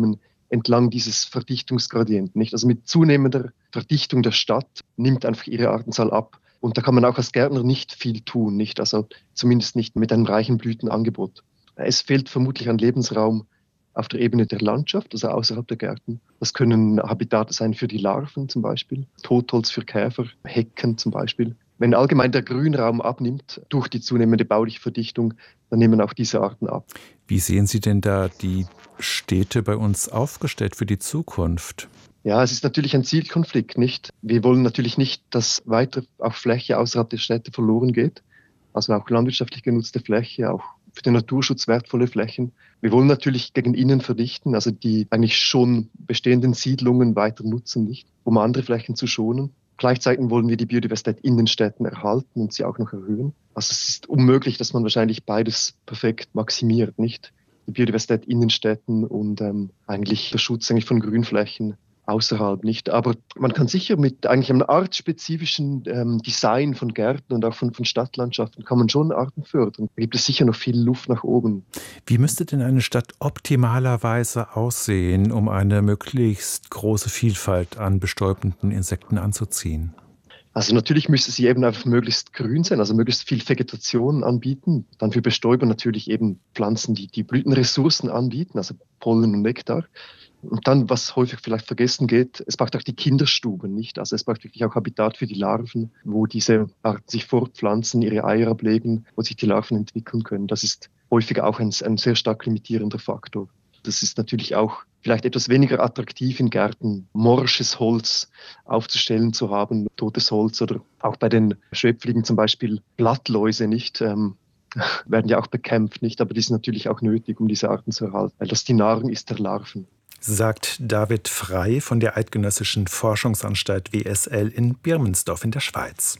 Speaker 11: entlang dieses Verdichtungsgradienten, nicht? Also mit zunehmender Verdichtung der Stadt nimmt einfach ihre Artenzahl ab. Und da kann man auch als Gärtner nicht viel tun, nicht? Also zumindest nicht mit einem reichen Blütenangebot. Es fehlt vermutlich an Lebensraum auf der Ebene der Landschaft, also außerhalb der Gärten. Das können Habitate sein für die Larven zum Beispiel, Totholz für Käfer, Hecken zum Beispiel. Wenn allgemein der Grünraum abnimmt durch die zunehmende bauliche Verdichtung, dann nehmen auch diese Arten ab.
Speaker 5: Wie sehen Sie denn da die Städte bei uns aufgestellt für die Zukunft?
Speaker 11: Ja, es ist natürlich ein Zielkonflikt, nicht? Wir wollen natürlich nicht, dass weiter auch Fläche außerhalb der Städte verloren geht. Also auch landwirtschaftlich genutzte Fläche, auch für den Naturschutz wertvolle Flächen. Wir wollen natürlich gegen innen verdichten, also die eigentlich schon bestehenden Siedlungen weiter nutzen, nicht? Um andere Flächen zu schonen. Gleichzeitig wollen wir die Biodiversität in den Städten erhalten und sie auch noch erhöhen. Also es ist unmöglich, dass man wahrscheinlich beides perfekt maximiert, nicht? Die Biodiversität in den Städten und ähm, eigentlich der Schutz eigentlich von Grünflächen außerhalb, nicht? Aber man kann sicher mit eigentlich einem artspezifischen ähm, Design von Gärten und auch von, von Stadtlandschaften kann man schon Arten fördern. Da gibt es sicher noch viel Luft nach oben.
Speaker 5: Wie müsste denn eine Stadt optimalerweise aussehen, um eine möglichst große Vielfalt an bestäubenden Insekten anzuziehen?
Speaker 11: Also natürlich müsste sie eben einfach möglichst grün sein, also möglichst viel Vegetation anbieten. Dann für Bestäuber natürlich eben Pflanzen, die die Blütenressourcen anbieten, also Pollen und Nektar. Und dann, was häufig vielleicht vergessen geht, es braucht auch die Kinderstuben, nicht? Also es braucht wirklich auch Habitat für die Larven, wo diese Arten sich fortpflanzen, ihre Eier ablegen, wo sich die Larven entwickeln können. Das ist häufig auch ein, ein sehr stark limitierender Faktor. Das ist natürlich auch vielleicht etwas weniger attraktiv in Gärten, morsches Holz aufzustellen zu haben, totes Holz oder auch bei den Schwebfliegen zum Beispiel Blattläuse, nicht? Ähm, werden ja auch bekämpft, nicht? Aber die sind natürlich auch nötig, um diese Arten zu erhalten, weil das die Nahrung ist der Larven.
Speaker 5: Sagt David Frey von der Eidgenössischen Forschungsanstalt W S L in Birmensdorf in der Schweiz.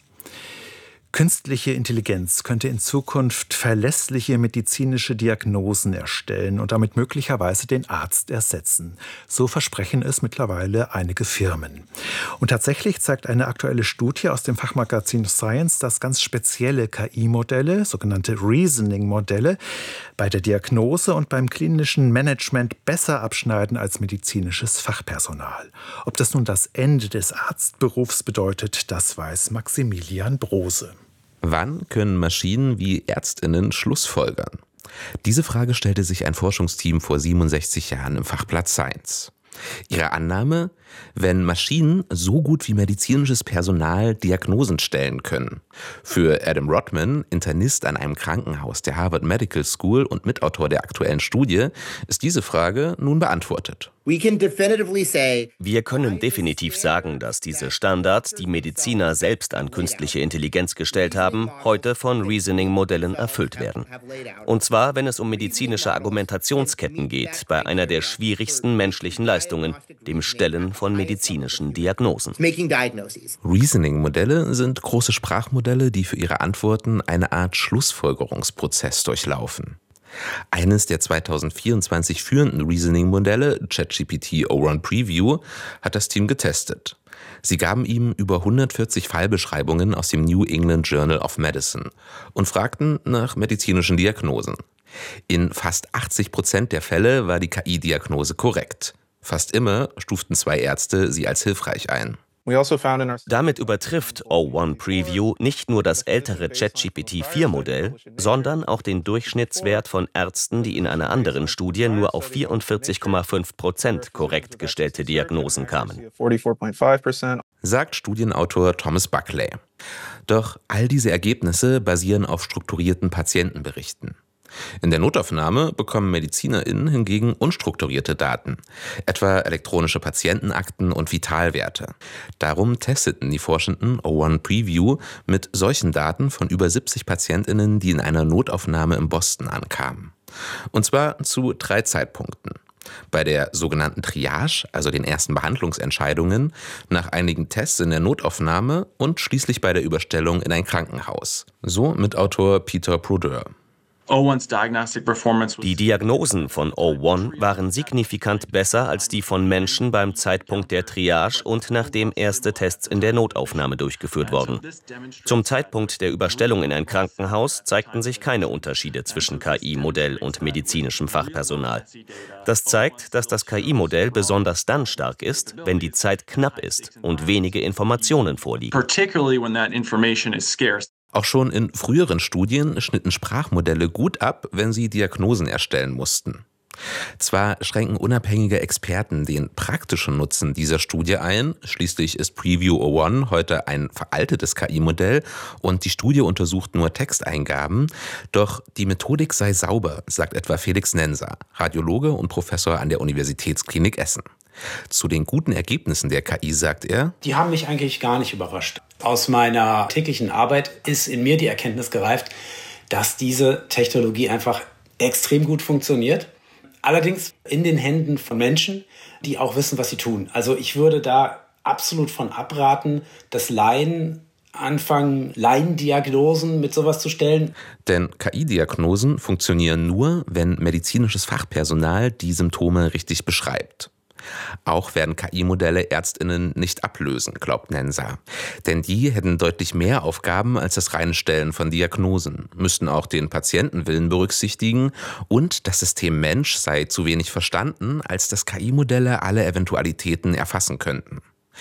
Speaker 5: Künstliche Intelligenz könnte in Zukunft verlässliche medizinische Diagnosen erstellen und damit möglicherweise den Arzt ersetzen. So versprechen es mittlerweile einige Firmen. Und tatsächlich zeigt eine aktuelle Studie aus dem Fachmagazin Science, dass ganz spezielle K I-Modelle, sogenannte Reasoning-Modelle, bei der Diagnose und beim klinischen Management besser abschneiden als medizinisches Fachpersonal. Ob das nun das Ende des Arztberufs bedeutet, das weiß Maximilian Brose.
Speaker 12: Wann können Maschinen wie ÄrztInnen Schlussfolgern? Diese Frage stellte sich ein Forschungsteam vor siebenundsechzig Jahren im Fachblatt Science. Ihre Annahme: Wenn Maschinen so gut wie medizinisches Personal Diagnosen stellen können. Für Adam Rodman, Internist an einem Krankenhaus der Harvard Medical School und Mitautor der aktuellen Studie, ist diese Frage nun beantwortet.
Speaker 13: Wir können definitiv sagen, dass diese Standards, die Mediziner selbst an künstliche Intelligenz gestellt haben, heute von Reasoning-Modellen erfüllt werden. Und zwar, wenn es um medizinische Argumentationsketten geht, bei einer der schwierigsten menschlichen Leistungen, dem Stellen von medizinischen Diagnosen.
Speaker 12: Reasoning-Modelle sind große Sprachmodelle, die für ihre Antworten eine Art Schlussfolgerungsprozess durchlaufen. Eines der zweitausendvierundzwanzig führenden Reasoning-Modelle, ChatGPT O eins Preview, hat das Team getestet. Sie gaben ihm über hundertvierzig Fallbeschreibungen aus dem New England Journal of Medicine und fragten nach medizinischen Diagnosen. In fast achtzig Prozent der Fälle war die K I-Diagnose korrekt. Fast immer stuften zwei Ärzte sie als hilfreich ein.
Speaker 13: Damit übertrifft O eins Preview nicht nur das ältere ChatGPT vier Modell, sondern auch den Durchschnittswert von Ärzten, die in einer anderen Studie nur auf vierundvierzig Komma fünf Prozent korrekt gestellte Diagnosen kamen.
Speaker 12: Sagt Studienautor Thomas Buckley. Doch all diese Ergebnisse basieren auf strukturierten Patientenberichten. In der Notaufnahme bekommen MedizinerInnen hingegen unstrukturierte Daten, etwa elektronische Patientenakten und Vitalwerte. Darum testeten die Forschenden O eins Preview mit solchen Daten von über siebzig PatientInnen, die in einer Notaufnahme in Boston ankamen. Und zwar zu drei Zeitpunkten. Bei der sogenannten Triage, also den ersten Behandlungsentscheidungen, nach einigen Tests in der Notaufnahme und schließlich bei der Überstellung in ein Krankenhaus. So Mitautor Peter Brodeur.
Speaker 13: Die Diagnosen von O eins waren signifikant besser als die von Menschen beim Zeitpunkt der Triage und nachdem erste Tests in der Notaufnahme durchgeführt wurden. Zum Zeitpunkt der Überstellung in ein Krankenhaus zeigten sich keine Unterschiede zwischen K I-Modell und medizinischem Fachpersonal. Das zeigt, dass das K I-Modell besonders dann stark ist, wenn die Zeit knapp ist und wenige Informationen vorliegen.
Speaker 12: Auch schon in früheren Studien schnitten Sprachmodelle gut ab, wenn sie Diagnosen erstellen mussten. Zwar schränken unabhängige Experten den praktischen Nutzen dieser Studie ein, schließlich ist Preview O eins heute ein veraltetes K I-Modell und die Studie untersucht nur Texteingaben, doch die Methodik sei sauber, sagt etwa Felix Nenser, Radiologe und Professor an der Universitätsklinik Essen. Zu den guten Ergebnissen der K I sagt er:
Speaker 14: Die haben mich eigentlich gar nicht überrascht. Aus meiner täglichen Arbeit ist in mir die Erkenntnis gereift, dass diese Technologie einfach extrem gut funktioniert. Allerdings in den Händen von Menschen, die auch wissen, was sie tun. Also ich würde da absolut von abraten, dass Laien anfangen, Laiendiagnosen mit sowas zu stellen.
Speaker 12: Denn K I-Diagnosen funktionieren nur, wenn medizinisches Fachpersonal die Symptome richtig beschreibt. Auch werden K I-Modelle ÄrztInnen nicht ablösen, glaubt Nenser. Denn die hätten deutlich mehr Aufgaben als das reine Stellen von Diagnosen, müssten auch den Patientenwillen berücksichtigen und das System Mensch sei zu wenig verstanden, als dass K I-Modelle alle Eventualitäten erfassen könnten.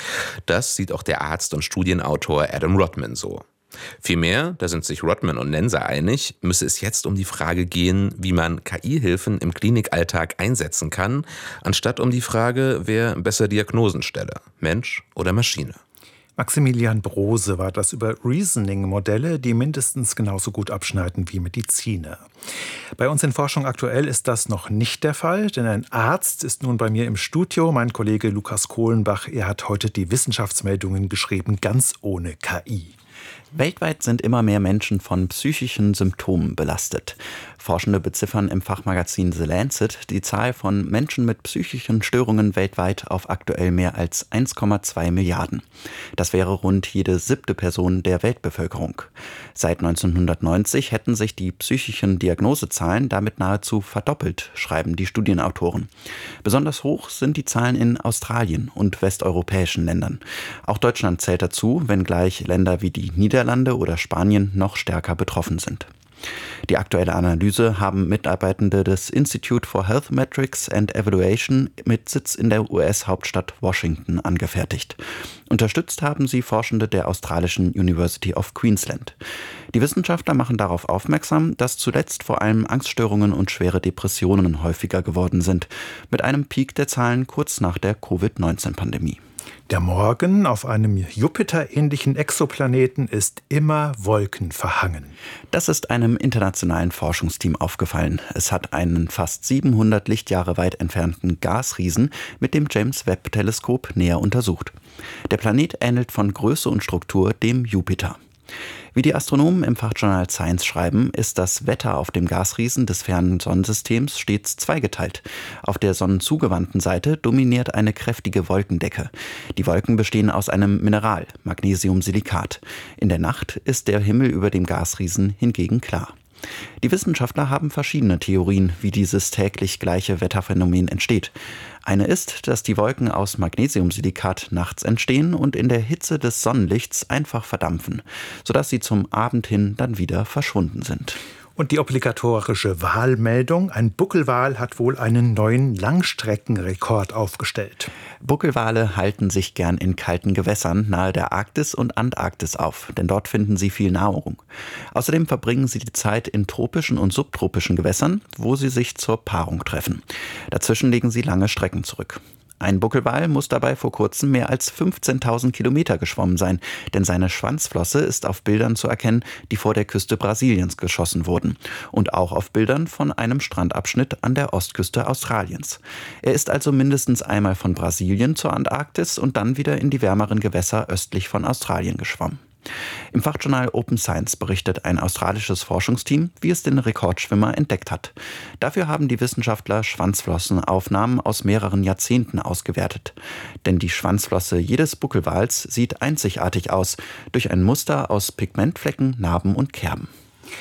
Speaker 12: Das sieht auch der Arzt und Studienautor Adam Rodman so. Vielmehr, da sind sich Rodman und Nenser einig, müsse es jetzt um die Frage gehen, wie man K I-Hilfen im Klinikalltag einsetzen kann, anstatt um die Frage, wer besser Diagnosen stelle, Mensch oder Maschine.
Speaker 5: Maximilian Brose war das über Reasoning-Modelle, die mindestens genauso gut abschneiden wie Mediziner. Bei uns in Forschung aktuell ist das noch nicht der Fall, denn ein Arzt ist nun bei mir im Studio, mein Kollege Lukas Kohlenbach. Er hat heute die Wissenschaftsmeldungen geschrieben, ganz ohne K I.
Speaker 15: Weltweit sind immer mehr Menschen von psychischen Symptomen belastet. Forschende beziffern im Fachmagazin The Lancet die Zahl von Menschen mit psychischen Störungen weltweit auf aktuell mehr als eins Komma zwei Milliarden. Das wäre rund jede siebte Person der Weltbevölkerung. Seit neunzehnhundertneunzig hätten sich die psychischen Diagnosezahlen damit nahezu verdoppelt, schreiben die Studienautoren. Besonders hoch sind die Zahlen in Australien und westeuropäischen Ländern. Auch Deutschland zählt dazu, wenngleich Länder wie die Niederlande oder Spanien noch stärker betroffen sind. Die aktuelle Analyse haben Mitarbeitende des Institute for Health Metrics and Evaluation mit Sitz in der U S-Hauptstadt Washington angefertigt. Unterstützt haben sie Forschende der australischen University of Queensland. Die Wissenschaftler machen darauf aufmerksam, dass zuletzt vor allem Angststörungen und schwere Depressionen häufiger geworden sind, mit einem Peak der Zahlen kurz nach der Covid neunzehn Pandemie.
Speaker 5: Der Morgen auf einem Jupiter-ähnlichen Exoplaneten ist immer wolkenverhangen.
Speaker 15: Das ist einem internationalen Forschungsteam aufgefallen. Es hat einen fast siebenhundert Lichtjahre weit entfernten Gasriesen mit dem James-Webb-Teleskop näher untersucht. Der Planet ähnelt von Größe und Struktur dem Jupiter. Wie die Astronomen im Fachjournal Science schreiben, ist das Wetter auf dem Gasriesen des fernen Sonnensystems stets zweigeteilt. Auf der sonnenzugewandten Seite dominiert eine kräftige Wolkendecke. Die Wolken bestehen aus einem Mineral, Magnesiumsilikat. In der Nacht ist der Himmel über dem Gasriesen hingegen klar. Die Wissenschaftler haben verschiedene Theorien, wie dieses täglich gleiche Wetterphänomen entsteht. Eine ist, dass die Wolken aus Magnesiumsilikat nachts entstehen und in der Hitze des Sonnenlichts einfach verdampfen, sodass sie zum Abend hin dann wieder verschwunden sind.
Speaker 5: Und die obligatorische Wahlmeldung: Ein Buckelwal hat wohl einen neuen Langstreckenrekord aufgestellt.
Speaker 15: Buckelwale halten sich gern in kalten Gewässern nahe der Arktis und Antarktis auf, denn dort finden sie viel Nahrung. Außerdem verbringen sie die Zeit in tropischen und subtropischen Gewässern, wo sie sich zur Paarung treffen. Dazwischen legen sie lange Strecken zurück. Ein Buckelwal muss dabei vor kurzem mehr als fünfzehntausend Kilometer geschwommen sein, denn seine Schwanzflosse ist auf Bildern zu erkennen, die vor der Küste Brasiliens geschossen wurden. Und auch auf Bildern von einem Strandabschnitt an der Ostküste Australiens. Er ist also mindestens einmal von Brasilien zur Antarktis und dann wieder in die wärmeren Gewässer östlich von Australien geschwommen. Im Fachjournal Open Science berichtet ein australisches Forschungsteam, wie es den Rekordschwimmer entdeckt hat. Dafür haben die Wissenschaftler Schwanzflossenaufnahmen aus mehreren Jahrzehnten ausgewertet. Denn die Schwanzflosse jedes Buckelwals sieht einzigartig aus, durch ein Muster aus Pigmentflecken, Narben und Kerben.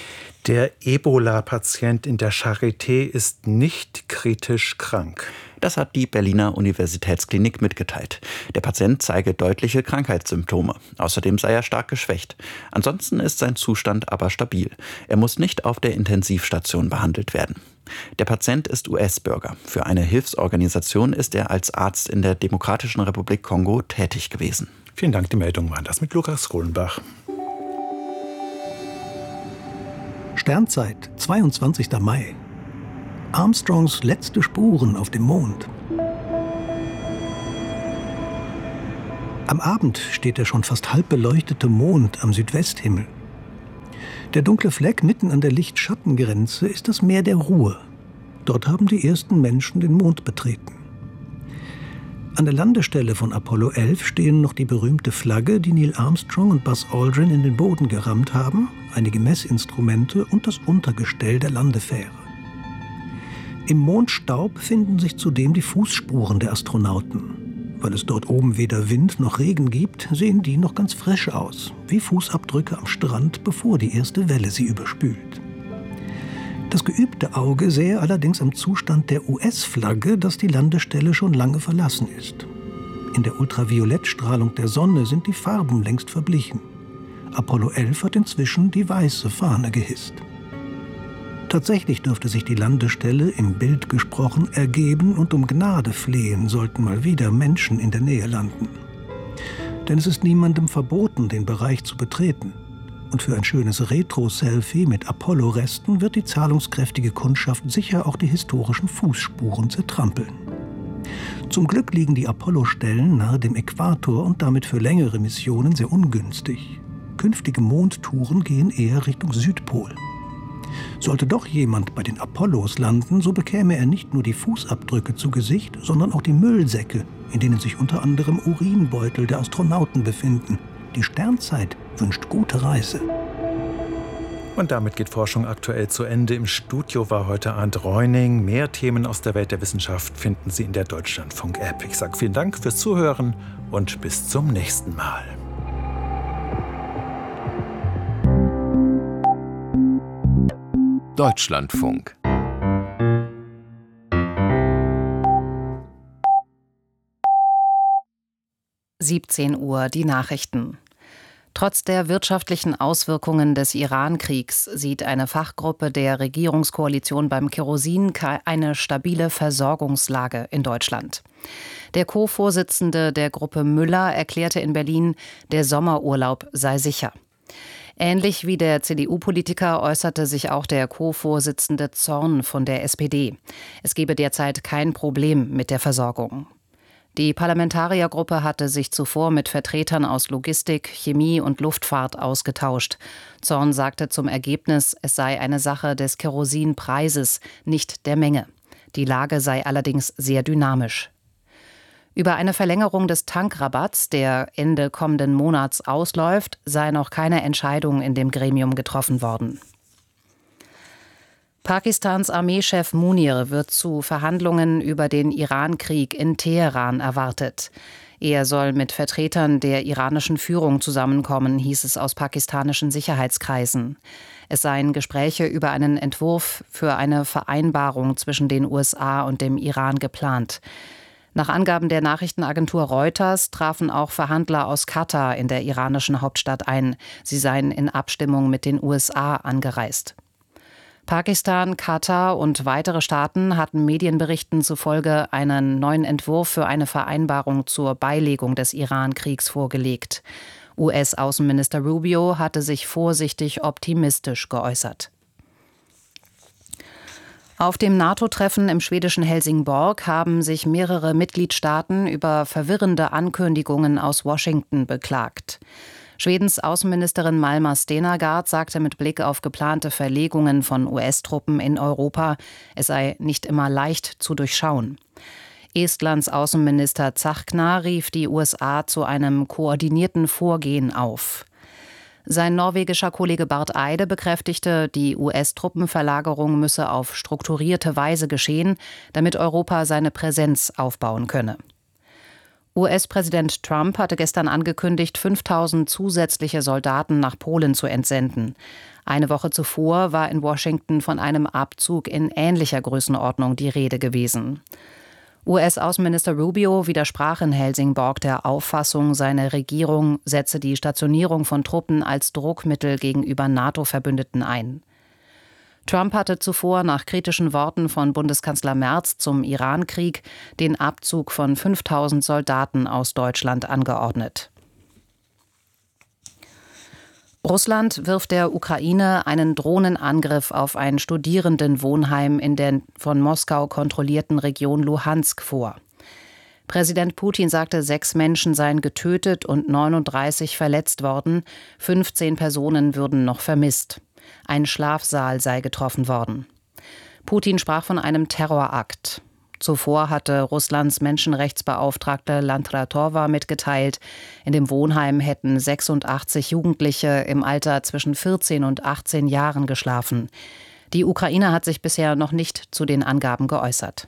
Speaker 5: Der Ebola-Patient in der Charité ist nicht kritisch krank.
Speaker 15: Das hat die Berliner Universitätsklinik mitgeteilt. Der Patient zeige deutliche Krankheitssymptome. Außerdem sei er stark geschwächt. Ansonsten ist sein Zustand aber stabil. Er muss nicht auf der Intensivstation behandelt werden. Der Patient ist U S-Bürger. Für eine Hilfsorganisation ist er als Arzt in der Demokratischen Republik Kongo tätig gewesen.
Speaker 5: Vielen Dank, die Meldung waren das mit Lukas Kohlenbach.
Speaker 16: Sternzeit, zweiundzwanzigster Mai. Armstrongs letzte Spuren auf dem Mond. Am Abend steht der schon fast halb beleuchtete Mond am Südwesthimmel. Der dunkle Fleck mitten an der Licht-Schatten-Grenze ist das Meer der Ruhe. Dort haben die ersten Menschen den Mond betreten. An der Landestelle von Apollo elf stehen noch die berühmte Flagge, die Neil Armstrong und Buzz Aldrin in den Boden gerammt haben, einige Messinstrumente und das Untergestell der Landefähre. Im Mondstaub finden sich zudem die Fußspuren der Astronauten. Weil es dort oben weder Wind noch Regen gibt, sehen die noch ganz frisch aus, wie Fußabdrücke am Strand, bevor die erste Welle sie überspült. Das geübte Auge sähe allerdings am Zustand der U S-Flagge, dass die Landestelle schon lange verlassen ist. In der Ultraviolettstrahlung der Sonne sind die Farben längst verblichen. Apollo elf hat inzwischen die weiße Fahne gehisst. Tatsächlich dürfte sich die Landestelle, im Bild gesprochen, ergeben und um Gnade flehen, sollten mal wieder Menschen in der Nähe landen. Denn es ist niemandem verboten, den Bereich zu betreten. Und für ein schönes Retro-Selfie mit Apollo-Resten wird die zahlungskräftige Kundschaft sicher auch die historischen Fußspuren zertrampeln. Zum Glück liegen die Apollo-Stellen nahe dem Äquator und damit für längere Missionen sehr ungünstig. Künftige Mondtouren gehen eher Richtung Südpol. Sollte doch jemand bei den Apollos landen, so bekäme er nicht nur die Fußabdrücke zu Gesicht, sondern auch die Müllsäcke, in denen sich unter anderem Urinbeutel der Astronauten befinden. Die Sternzeit wünscht gute Reise.
Speaker 5: Und damit geht Forschung aktuell zu Ende. Im Studio war heute Arndt Reuning. Mehr Themen aus der Welt der Wissenschaft finden Sie in der Deutschlandfunk-App. Ich sage vielen Dank fürs Zuhören und bis zum nächsten Mal.
Speaker 2: Deutschlandfunk.
Speaker 3: siebzehn Uhr, die Nachrichten. Trotz der wirtschaftlichen Auswirkungen des Iran-Kriegs sieht eine Fachgruppe der Regierungskoalition beim Kerosin eine stabile Versorgungslage in Deutschland. Der Co-Vorsitzende der Gruppe Müller erklärte in Berlin, der Sommerurlaub sei sicher. Ähnlich wie der C D U-Politiker äußerte sich auch der Co-Vorsitzende Zorn von der S P D. Es gebe derzeit kein Problem mit der Versorgung. Die Parlamentariergruppe hatte sich zuvor mit Vertretern aus Logistik, Chemie und Luftfahrt ausgetauscht. Zorn sagte zum Ergebnis, es sei eine Sache des Kerosinpreises, nicht der Menge. Die Lage sei allerdings sehr dynamisch. Über eine Verlängerung des Tankrabatts, der Ende kommenden Monats ausläuft, sei noch keine Entscheidung in dem Gremium getroffen worden. Pakistans Armeechef Munir wird zu Verhandlungen über den Iran-Krieg in Teheran erwartet. Er soll mit Vertretern der iranischen Führung zusammenkommen, hieß es aus pakistanischen Sicherheitskreisen. Es seien Gespräche über einen Entwurf für eine Vereinbarung zwischen den U S A und dem Iran geplant. Nach Angaben der Nachrichtenagentur Reuters trafen auch Verhandler aus Katar in der iranischen Hauptstadt ein. Sie seien in Abstimmung mit den U S A angereist. Pakistan, Katar und weitere Staaten hatten Medienberichten zufolge einen neuen Entwurf für eine Vereinbarung zur Beilegung des Iran-Kriegs vorgelegt. U S-Außenminister Rubio hatte sich vorsichtig optimistisch geäußert. Auf dem NATO-Treffen im schwedischen Helsingborg haben sich mehrere Mitgliedstaaten über verwirrende Ankündigungen aus Washington beklagt. Schwedens Außenministerin Malmer Stenergaard sagte mit Blick auf geplante Verlegungen von U S-Truppen in Europa, es sei nicht immer leicht zu durchschauen. Estlands Außenminister Tsahkna rief die U S A zu einem koordinierten Vorgehen auf. Sein norwegischer Kollege Barth Eide bekräftigte, die U S-Truppenverlagerung müsse auf strukturierte Weise geschehen, damit Europa seine Präsenz aufbauen könne. U S-Präsident Trump hatte gestern angekündigt, fünftausend zusätzliche Soldaten nach Polen zu entsenden. Eine Woche zuvor war in Washington von einem Abzug in ähnlicher Größenordnung die Rede gewesen. U S-Außenminister Rubio widersprach in Helsingborg der Auffassung, seine Regierung setze die Stationierung von Truppen als Druckmittel gegenüber NATO-Verbündeten ein. Trump hatte zuvor nach kritischen Worten von Bundeskanzler Merz zum Irankrieg den Abzug von fünftausend Soldaten aus Deutschland angeordnet. Russland wirft der Ukraine einen Drohnenangriff auf ein Studierendenwohnheim in der von Moskau kontrollierten Region Luhansk vor. Präsident Putin sagte, sechs Menschen seien getötet und neununddreißig verletzt worden, fünfzehn Personen würden noch vermisst. Ein Schlafsaal sei getroffen worden. Putin sprach von einem Terrorakt. Zuvor hatte Russlands Menschenrechtsbeauftragte Landratova mitgeteilt, in dem Wohnheim hätten sechsundachtzig Jugendliche im Alter zwischen vierzehn und achtzehn Jahren geschlafen. Die Ukraine hat sich bisher noch nicht zu den Angaben geäußert.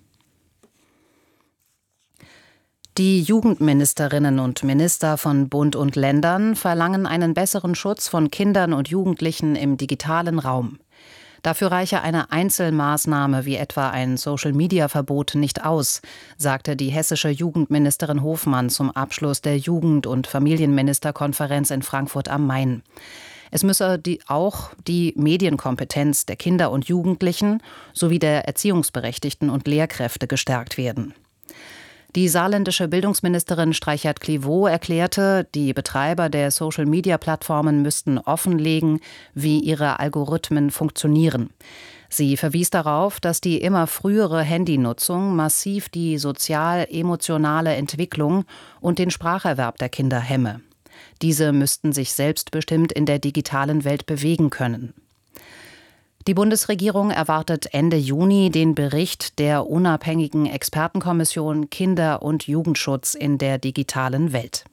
Speaker 3: Die Jugendministerinnen und Minister von Bund und Ländern verlangen einen besseren Schutz von Kindern und Jugendlichen im digitalen Raum. Dafür reiche eine Einzelmaßnahme wie etwa ein Social-Media-Verbot nicht aus, sagte die hessische Jugendministerin Hofmann zum Abschluss der Jugend- und Familienministerkonferenz in Frankfurt am Main. Es müsse die, auch die Medienkompetenz der Kinder und Jugendlichen sowie der Erziehungsberechtigten und Lehrkräfte gestärkt werden. Die saarländische Bildungsministerin Streichert-Clivaux erklärte, die Betreiber der Social-Media-Plattformen müssten offenlegen, wie ihre Algorithmen funktionieren. Sie verwies darauf, dass die immer frühere Handynutzung massiv die sozial-emotionale Entwicklung und den Spracherwerb der Kinder hemme. Diese müssten sich selbstbestimmt in der digitalen Welt bewegen können. Die Bundesregierung erwartet Ende Juni den Bericht der unabhängigen Expertenkommission Kinder- und Jugendschutz in der digitalen Welt.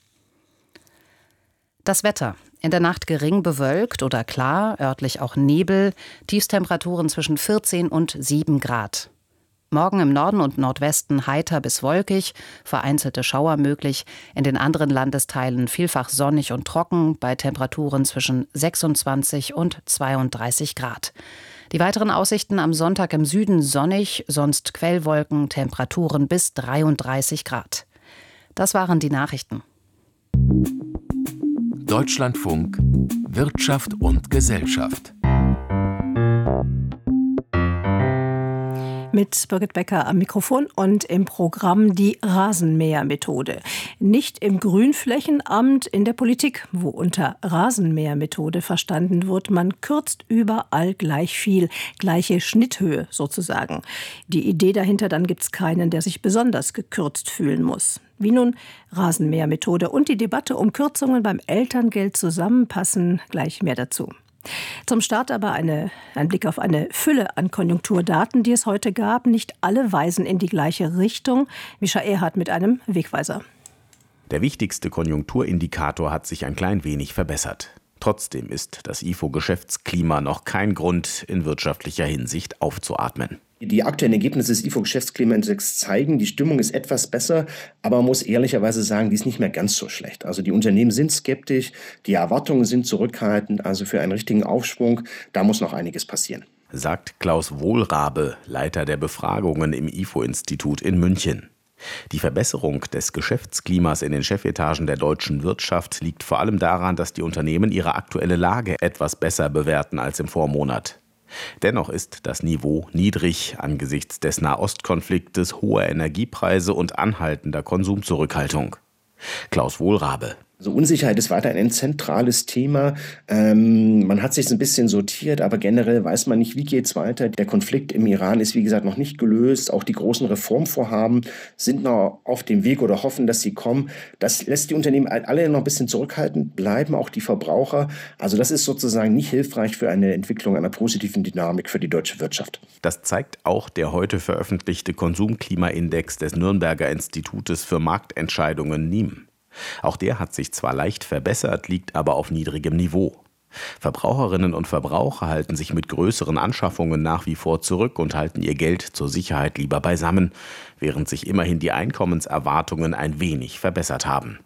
Speaker 3: Das Wetter. In der Nacht gering bewölkt oder klar, örtlich auch Nebel, Tiefstemperaturen zwischen vierzehn und sieben Grad. Morgen im Norden und Nordwesten heiter bis wolkig, vereinzelte Schauer möglich, in den anderen Landesteilen vielfach sonnig und trocken, bei Temperaturen zwischen sechsundzwanzig und zweiunddreißig Grad. Die weiteren Aussichten am Sonntag im Süden sonnig, sonst Quellwolken, Temperaturen bis dreiunddreißig Grad. Das waren die Nachrichten.
Speaker 17: Deutschlandfunk Wirtschaft und Gesellschaft.
Speaker 18: Mit Birgit Becker am Mikrofon und im Programm die Rasenmähermethode. Nicht im Grünflächenamt, in der Politik, wo unter Rasenmähermethode verstanden wird, man kürzt überall gleich viel, gleiche Schnitthöhe sozusagen. Die Idee dahinter, dann gibt es keinen, der sich besonders gekürzt fühlen muss. Wie nun Rasenmähermethode und die Debatte um Kürzungen beim Elterngeld zusammenpassen, gleich mehr dazu. Zum Start aber eine, ein Blick auf eine Fülle an Konjunkturdaten, die es heute gab. Nicht alle weisen in die gleiche Richtung. Mischa Erhardt mit einem Wegweiser.
Speaker 19: Der wichtigste Konjunkturindikator hat sich ein klein wenig verbessert. Trotzdem ist das I F O-Geschäftsklima noch kein Grund, in wirtschaftlicher Hinsicht aufzuatmen.
Speaker 20: Die aktuellen Ergebnisse des I F O-Geschäftsklimaindex zeigen, die Stimmung ist etwas besser, aber man muss ehrlicherweise sagen, die ist nicht mehr ganz so schlecht. Also die Unternehmen sind skeptisch, die Erwartungen sind zurückhaltend, also für einen richtigen Aufschwung, da muss noch einiges passieren.
Speaker 19: Sagt Klaus Wohlrabe, Leiter der Befragungen im I F O-Institut in München. Die Verbesserung des Geschäftsklimas in den Chefetagen der deutschen Wirtschaft liegt vor allem daran, dass die Unternehmen ihre aktuelle Lage etwas besser bewerten als im Vormonat. Dennoch ist das Niveau niedrig angesichts des Nahostkonfliktes, hoher Energiepreise und anhaltender Konsumzurückhaltung. Klaus Wohlrabe.
Speaker 20: Also Unsicherheit ist weiter ein zentrales Thema. Ähm, man hat sich ein bisschen sortiert, aber generell weiß man nicht, wie geht es weiter. Der Konflikt im Iran ist, wie gesagt, noch nicht gelöst. Auch die großen Reformvorhaben sind noch auf dem Weg oder hoffen, dass sie kommen. Das lässt die Unternehmen alle noch ein bisschen zurückhaltend bleiben, auch die Verbraucher. Also das ist sozusagen nicht hilfreich für eine Entwicklung einer positiven Dynamik für die deutsche Wirtschaft.
Speaker 19: Das zeigt auch der heute veröffentlichte Konsumklimaindex des Nürnberger Institutes für Marktentscheidungen N I M. Auch der hat sich zwar leicht verbessert, liegt aber auf niedrigem Niveau. Verbraucherinnen und Verbraucher halten sich mit größeren Anschaffungen nach wie vor zurück und halten ihr Geld zur Sicherheit lieber beisammen, während sich immerhin die Einkommenserwartungen ein wenig verbessert haben.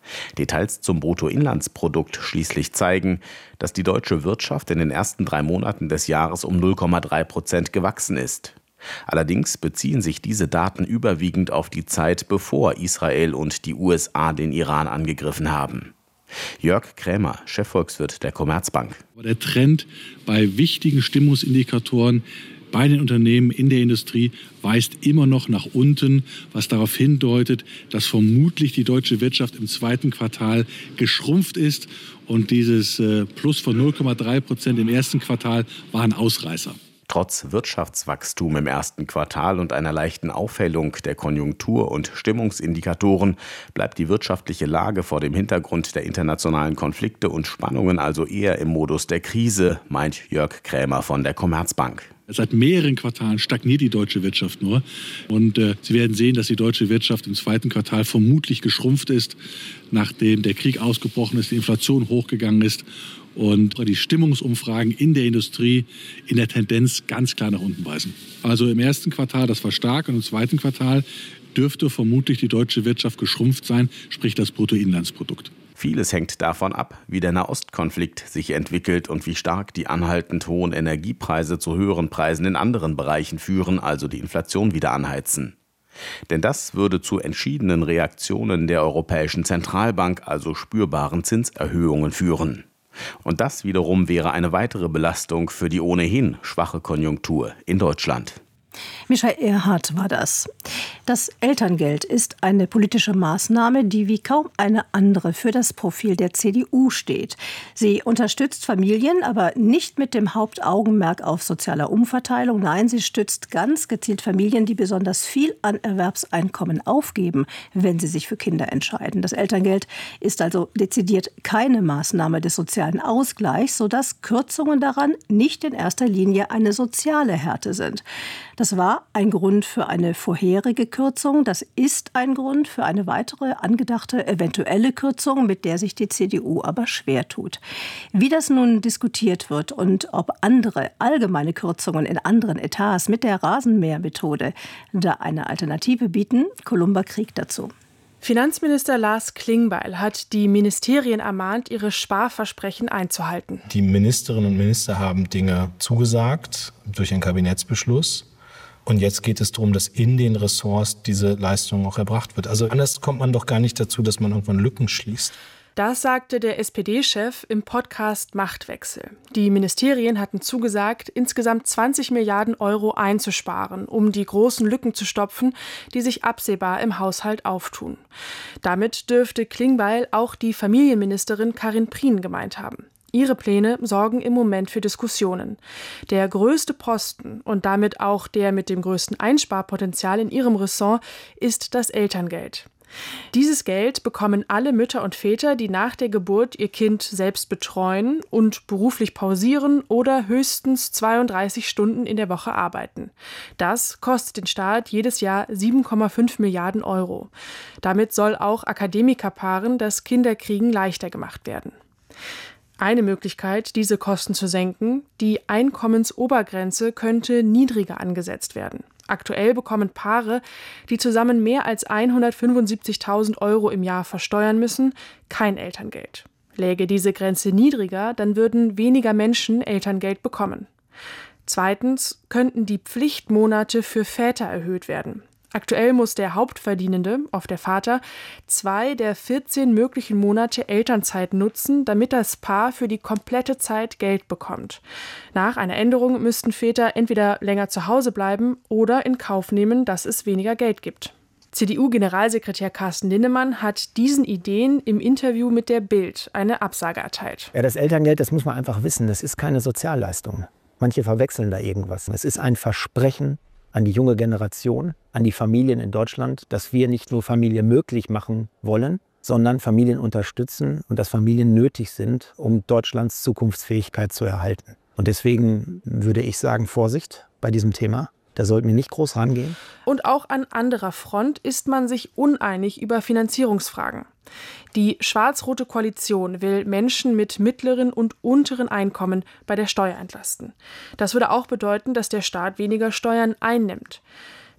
Speaker 19: Details zum Bruttoinlandsprodukt schließlich zeigen, dass die deutsche Wirtschaft in den ersten drei Monaten des Jahres um null Komma drei Prozent gewachsen ist. Allerdings beziehen sich diese Daten überwiegend auf die Zeit, bevor Israel und die U S A den Iran angegriffen haben. Jörg Krämer, Chefvolkswirt der Commerzbank.
Speaker 21: Der Trend bei wichtigen Stimmungsindikatoren bei den Unternehmen in der Industrie weist immer noch nach unten, was darauf hindeutet, dass vermutlich die deutsche Wirtschaft im zweiten Quartal geschrumpft ist. Und dieses äh, Plus von null Komma drei Prozent im ersten Quartal war ein Ausreißer.
Speaker 19: Trotz Wirtschaftswachstum im ersten Quartal und einer leichten Aufhellung der Konjunktur- und Stimmungsindikatoren bleibt die wirtschaftliche Lage vor dem Hintergrund der internationalen Konflikte und Spannungen also eher im Modus der Krise, meint Jörg Krämer von der Commerzbank.
Speaker 21: Seit mehreren Quartalen stagniert die deutsche Wirtschaft nur. Und äh, Sie werden sehen, dass die deutsche Wirtschaft im zweiten Quartal vermutlich geschrumpft ist, nachdem der Krieg ausgebrochen ist, die Inflation hochgegangen ist und die Stimmungsumfragen in der Industrie in der Tendenz ganz klar nach unten weisen. Also im ersten Quartal, das war stark, und im zweiten Quartal dürfte vermutlich die deutsche Wirtschaft geschrumpft sein, sprich das Bruttoinlandsprodukt.
Speaker 19: Vieles hängt davon ab, wie der Nahostkonflikt sich entwickelt und wie stark die anhaltend hohen Energiepreise zu höheren Preisen in anderen Bereichen führen, also die Inflation wieder anheizen. Denn das würde zu entschiedenen Reaktionen der Europäischen Zentralbank, also spürbaren Zinserhöhungen führen. Und das wiederum wäre eine weitere Belastung für die ohnehin schwache Konjunktur in Deutschland.
Speaker 18: Michael Erhardt war das. Das Elterngeld ist eine politische Maßnahme, die wie kaum eine andere für das Profil der C D U steht. Sie unterstützt Familien, aber nicht mit dem Hauptaugenmerk auf sozialer Umverteilung. Nein, sie stützt ganz gezielt Familien, die besonders viel an Erwerbseinkommen aufgeben, wenn sie sich für Kinder entscheiden. Das Elterngeld ist also dezidiert keine Maßnahme des sozialen Ausgleichs, sodass Kürzungen daran nicht in erster Linie eine soziale Härte sind. Das war ein Grund für eine vorherige Kürzung. Das ist ein Grund für eine weitere angedachte eventuelle Kürzung, mit der sich die C D U aber schwer tut. Wie das nun diskutiert wird und ob andere allgemeine Kürzungen in anderen Etats mit der Rasenmähermethode da eine Alternative bieten, Columba Krieg dazu.
Speaker 22: Finanzminister Lars Klingbeil hat die Ministerien ermahnt, ihre Sparversprechen einzuhalten.
Speaker 23: Die Ministerinnen und Minister haben Dinge zugesagt durch einen Kabinettsbeschluss. Und jetzt geht es darum, dass in den Ressorts diese Leistung auch erbracht wird. Also anders kommt man doch gar nicht dazu, dass man irgendwann Lücken schließt.
Speaker 22: Das sagte der S P D-Chef im Podcast Machtwechsel. Die Ministerien hatten zugesagt, insgesamt zwanzig Milliarden Euro einzusparen, um die großen Lücken zu stopfen, die sich absehbar im Haushalt auftun. Damit dürfte Klingbeil auch die Familienministerin Karin Prien gemeint haben. Ihre Pläne sorgen im Moment für Diskussionen. Der größte Posten und damit auch der mit dem größten Einsparpotenzial in ihrem Ressort ist das Elterngeld. Dieses Geld bekommen alle Mütter und Väter, die nach der Geburt ihr Kind selbst betreuen und beruflich pausieren oder höchstens zweiunddreißig Stunden in der Woche arbeiten. Das kostet den Staat jedes Jahr sieben Komma fünf Milliarden Euro. Damit soll auch Akademikerpaaren das Kinderkriegen leichter gemacht werden. Eine Möglichkeit, diese Kosten zu senken, die Einkommensobergrenze könnte niedriger angesetzt werden. Aktuell bekommen Paare, die zusammen mehr als hundertfünfundsiebzigtausend Euro im Jahr versteuern müssen, kein Elterngeld. Läge diese Grenze niedriger, dann würden weniger Menschen Elterngeld bekommen. Zweitens könnten die Pflichtmonate für Väter erhöht werden. Aktuell muss der Hauptverdienende, oft der Vater, zwei der vierzehn möglichen Monate Elternzeit nutzen, damit das Paar für die komplette Zeit Geld bekommt. Nach einer Änderung müssten Väter entweder länger zu Hause bleiben oder in Kauf nehmen, dass es weniger Geld gibt. C D U-Generalsekretär Carsten Linnemann hat diesen Ideen im Interview mit der Bild eine Absage erteilt.
Speaker 24: Ja, das Elterngeld, das muss man einfach wissen, das ist keine Sozialleistung. Manche verwechseln da irgendwas. Es ist ein Versprechen an die junge Generation, an die Familien in Deutschland, dass wir nicht nur Familie möglich machen wollen, sondern Familien unterstützen und dass Familien nötig sind, um Deutschlands Zukunftsfähigkeit zu erhalten. Und deswegen würde ich sagen, Vorsicht bei diesem Thema. Da sollten wir nicht groß rangehen.
Speaker 22: Und auch an anderer Front ist man sich uneinig über Finanzierungsfragen. Die schwarz-rote Koalition will Menschen mit mittleren und unteren Einkommen bei der Steuer entlasten. Das würde auch bedeuten, dass der Staat weniger Steuern einnimmt.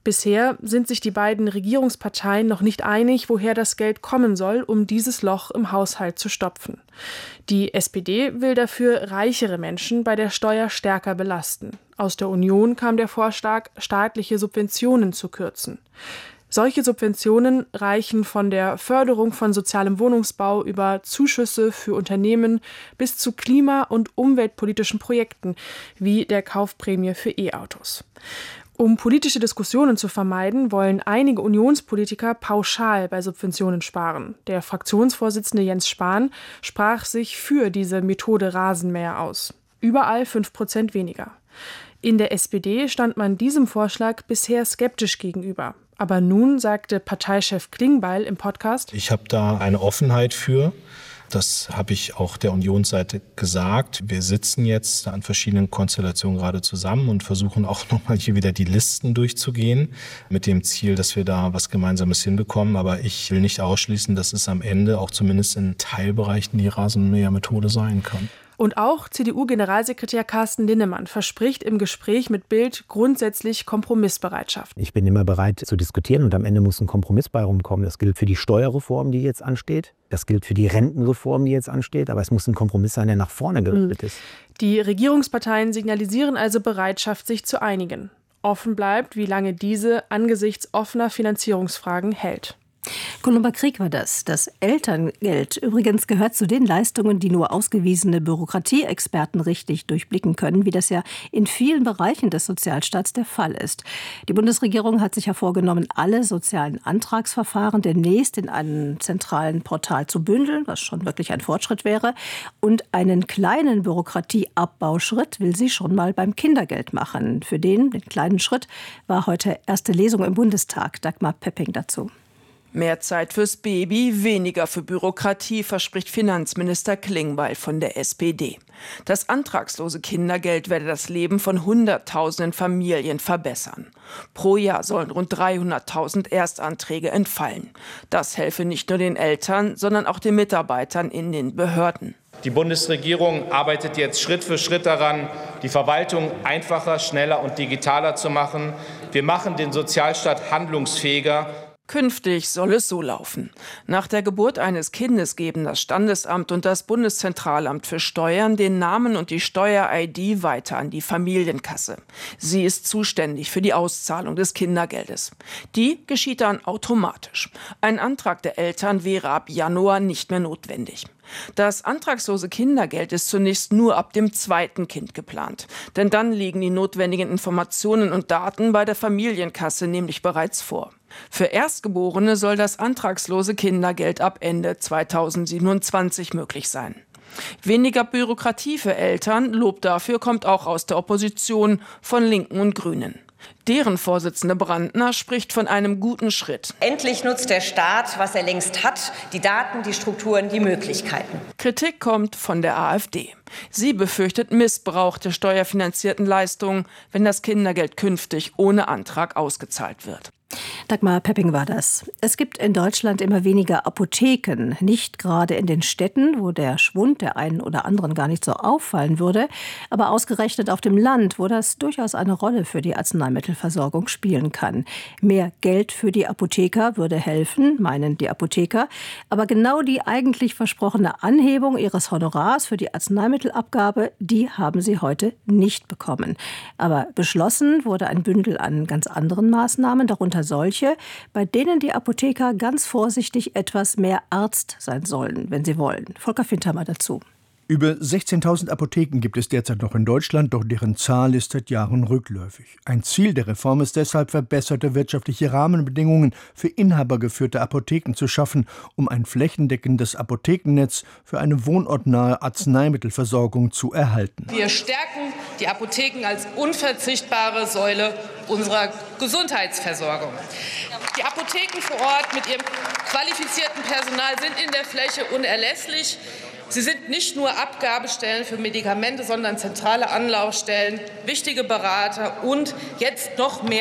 Speaker 22: Bisher sind sich die beiden Regierungsparteien noch nicht einig, woher das Geld kommen soll, um dieses Loch im Haushalt zu stopfen. Die S P D will dafür reichere Menschen bei der Steuer stärker belasten. Aus der Union kam der Vorschlag, staatliche Subventionen zu kürzen. Solche Subventionen reichen von der Förderung von sozialem Wohnungsbau über Zuschüsse für Unternehmen bis zu klima- und umweltpolitischen Projekten wie der Kaufprämie für E-Autos. Um politische Diskussionen zu vermeiden, wollen einige Unionspolitiker pauschal bei Subventionen sparen. Der Fraktionsvorsitzende Jens Spahn sprach sich für diese Methode Rasenmäher aus. Überall fünf Prozent weniger. In der S P D stand man diesem Vorschlag bisher skeptisch gegenüber. Aber nun sagte Parteichef Klingbeil im Podcast:
Speaker 23: Ich habe da eine Offenheit für. Das habe ich auch der Unionsseite gesagt. Wir sitzen jetzt an verschiedenen Konstellationen gerade zusammen und versuchen auch nochmal hier wieder die Listen durchzugehen mit dem Ziel, dass wir da was Gemeinsames hinbekommen. Aber ich will nicht ausschließen, dass es am Ende auch zumindest in Teilbereichen die Rasenmähermethode sein kann.
Speaker 22: Und auch C D U-Generalsekretär Carsten Linnemann verspricht im Gespräch mit Bild grundsätzlich Kompromissbereitschaft.
Speaker 24: Ich bin immer bereit zu diskutieren und am Ende muss ein Kompromiss bei rumkommen. Das gilt für die Steuerreform, die jetzt ansteht. Das gilt für die Rentenreform, die jetzt ansteht. Aber es muss ein Kompromiss sein, der nach vorne gerichtet ist.
Speaker 22: Die Regierungsparteien signalisieren also Bereitschaft, sich zu einigen. Offen bleibt, wie lange diese angesichts offener Finanzierungsfragen hält.
Speaker 18: Columba Krieg war das. Das Elterngeld übrigens gehört zu den Leistungen, die nur ausgewiesene Bürokratieexperten richtig durchblicken können, wie das ja in vielen Bereichen des Sozialstaats der Fall ist. Die Bundesregierung hat sich ja vorgenommen, alle sozialen Antragsverfahren demnächst in einem zentralen Portal zu bündeln, was schon wirklich ein Fortschritt wäre. Und einen kleinen Bürokratieabbauschritt will sie schon mal beim Kindergeld machen. Für den, den kleinen Schritt, war heute erste Lesung im Bundestag. Dagmar Pepping dazu.
Speaker 1: Mehr Zeit fürs Baby, weniger für Bürokratie, verspricht Finanzminister Klingbeil von der S P D. Das antragslose Kindergeld werde das Leben von Hunderttausenden Familien verbessern. Pro Jahr sollen rund dreihunderttausend Erstanträge entfallen. Das helfe nicht nur den Eltern, sondern auch den Mitarbeitern in den Behörden.
Speaker 4: Die Bundesregierung arbeitet jetzt Schritt für Schritt daran, die Verwaltung einfacher, schneller und digitaler zu machen. Wir machen den Sozialstaat handlungsfähiger.
Speaker 1: Künftig soll es so laufen. Nach der Geburt eines Kindes geben das Standesamt und das Bundeszentralamt für Steuern den Namen und die Steuer-I D weiter an die Familienkasse. Sie ist zuständig für die Auszahlung des Kindergeldes. Die geschieht dann automatisch. Ein Antrag der Eltern wäre ab Januar nicht mehr notwendig. Das antragslose Kindergeld ist zunächst nur ab dem zweiten Kind geplant. Denn dann liegen die notwendigen Informationen und Daten bei der Familienkasse nämlich bereits vor. Für Erstgeborene soll das antragslose Kindergeld ab Ende zweitausendsiebenundzwanzig möglich sein. Weniger Bürokratie für Eltern, Lob dafür kommt auch aus der Opposition von Linken und Grünen. Deren Vorsitzende Brandner spricht von einem guten Schritt.
Speaker 6: Endlich nutzt der Staat, was er längst hat, die Daten, die Strukturen, die Möglichkeiten.
Speaker 1: Kritik kommt von der AfD. Sie befürchtet Missbrauch der steuerfinanzierten Leistungen, wenn das Kindergeld künftig ohne Antrag ausgezahlt wird.
Speaker 18: Dagmar Pepping war das. Es gibt in Deutschland immer weniger Apotheken, nicht gerade in den Städten, wo der Schwund der einen oder anderen gar nicht so auffallen würde, aber ausgerechnet auf dem Land, wo das durchaus eine Rolle für die Arzneimittelversorgung spielen kann. Mehr Geld für die Apotheker würde helfen, meinen die Apotheker, aber genau die eigentlich versprochene Anhebung ihres Honorars für die Arzneimittelabgabe, die haben sie heute nicht bekommen. Aber beschlossen wurde ein Bündel an ganz anderen Maßnahmen, darunter solche, bei denen die Apotheker ganz vorsichtig etwas mehr Arzt sein sollen, wenn sie wollen. Volker Fintermer dazu.
Speaker 7: Über sechzehntausend Apotheken gibt es derzeit noch in Deutschland, doch deren Zahl ist seit Jahren rückläufig. Ein Ziel der Reform ist deshalb, verbesserte wirtschaftliche Rahmenbedingungen für inhabergeführte Apotheken zu schaffen, um ein flächendeckendes Apothekennetz für eine wohnortnahe Arzneimittelversorgung zu erhalten.
Speaker 25: Wir stärken die Apotheken als unverzichtbare Säule unserer Gesundheitsversorgung. Die Apotheken vor Ort mit ihrem qualifizierten Personal sind in der Fläche unerlässlich. Sie sind nicht nur Abgabestellen für Medikamente, sondern zentrale Anlaufstellen, wichtige Berater und jetzt noch mehr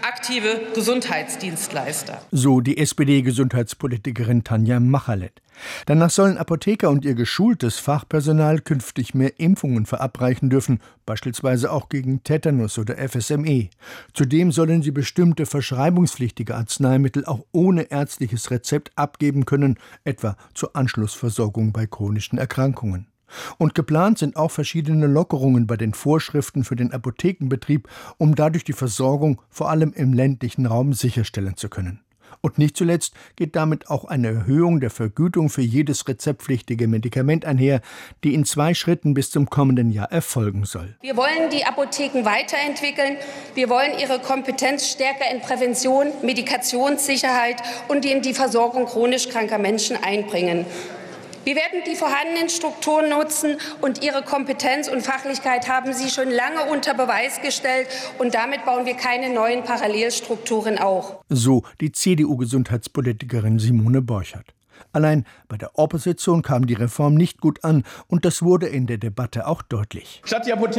Speaker 25: aktive Gesundheitsdienstleister.
Speaker 7: So die S P D-Gesundheitspolitikerin Tanja Machalet. Danach sollen Apotheker und ihr geschultes Fachpersonal künftig mehr Impfungen verabreichen dürfen, beispielsweise auch gegen Tetanus oder F S M E. Zudem sollen sie bestimmte verschreibungspflichtige Arzneimittel auch ohne ärztliches Rezept abgeben können, etwa zur Anschlussversorgung bei chronischen Erkrankungen. Und geplant sind auch verschiedene Lockerungen bei den Vorschriften für den Apothekenbetrieb, um dadurch die Versorgung vor allem im ländlichen Raum sicherstellen zu können. Und nicht zuletzt geht damit auch eine Erhöhung der Vergütung für jedes rezeptpflichtige Medikament einher, die in zwei Schritten bis zum kommenden Jahr erfolgen soll.
Speaker 8: Wir wollen die Apotheken weiterentwickeln. Wir wollen ihre Kompetenz stärker in Prävention, Medikationssicherheit und in die Versorgung chronisch kranker Menschen einbringen. Wir werden die vorhandenen Strukturen nutzen und ihre Kompetenz und Fachlichkeit haben sie schon lange unter Beweis gestellt und damit bauen wir keine neuen Parallelstrukturen auf.
Speaker 7: So die C D U-Gesundheitspolitikerin Simone Borchert. Allein bei der Opposition kam die Reform nicht gut an und das wurde in der Debatte auch deutlich.
Speaker 9: Statt die Apotheken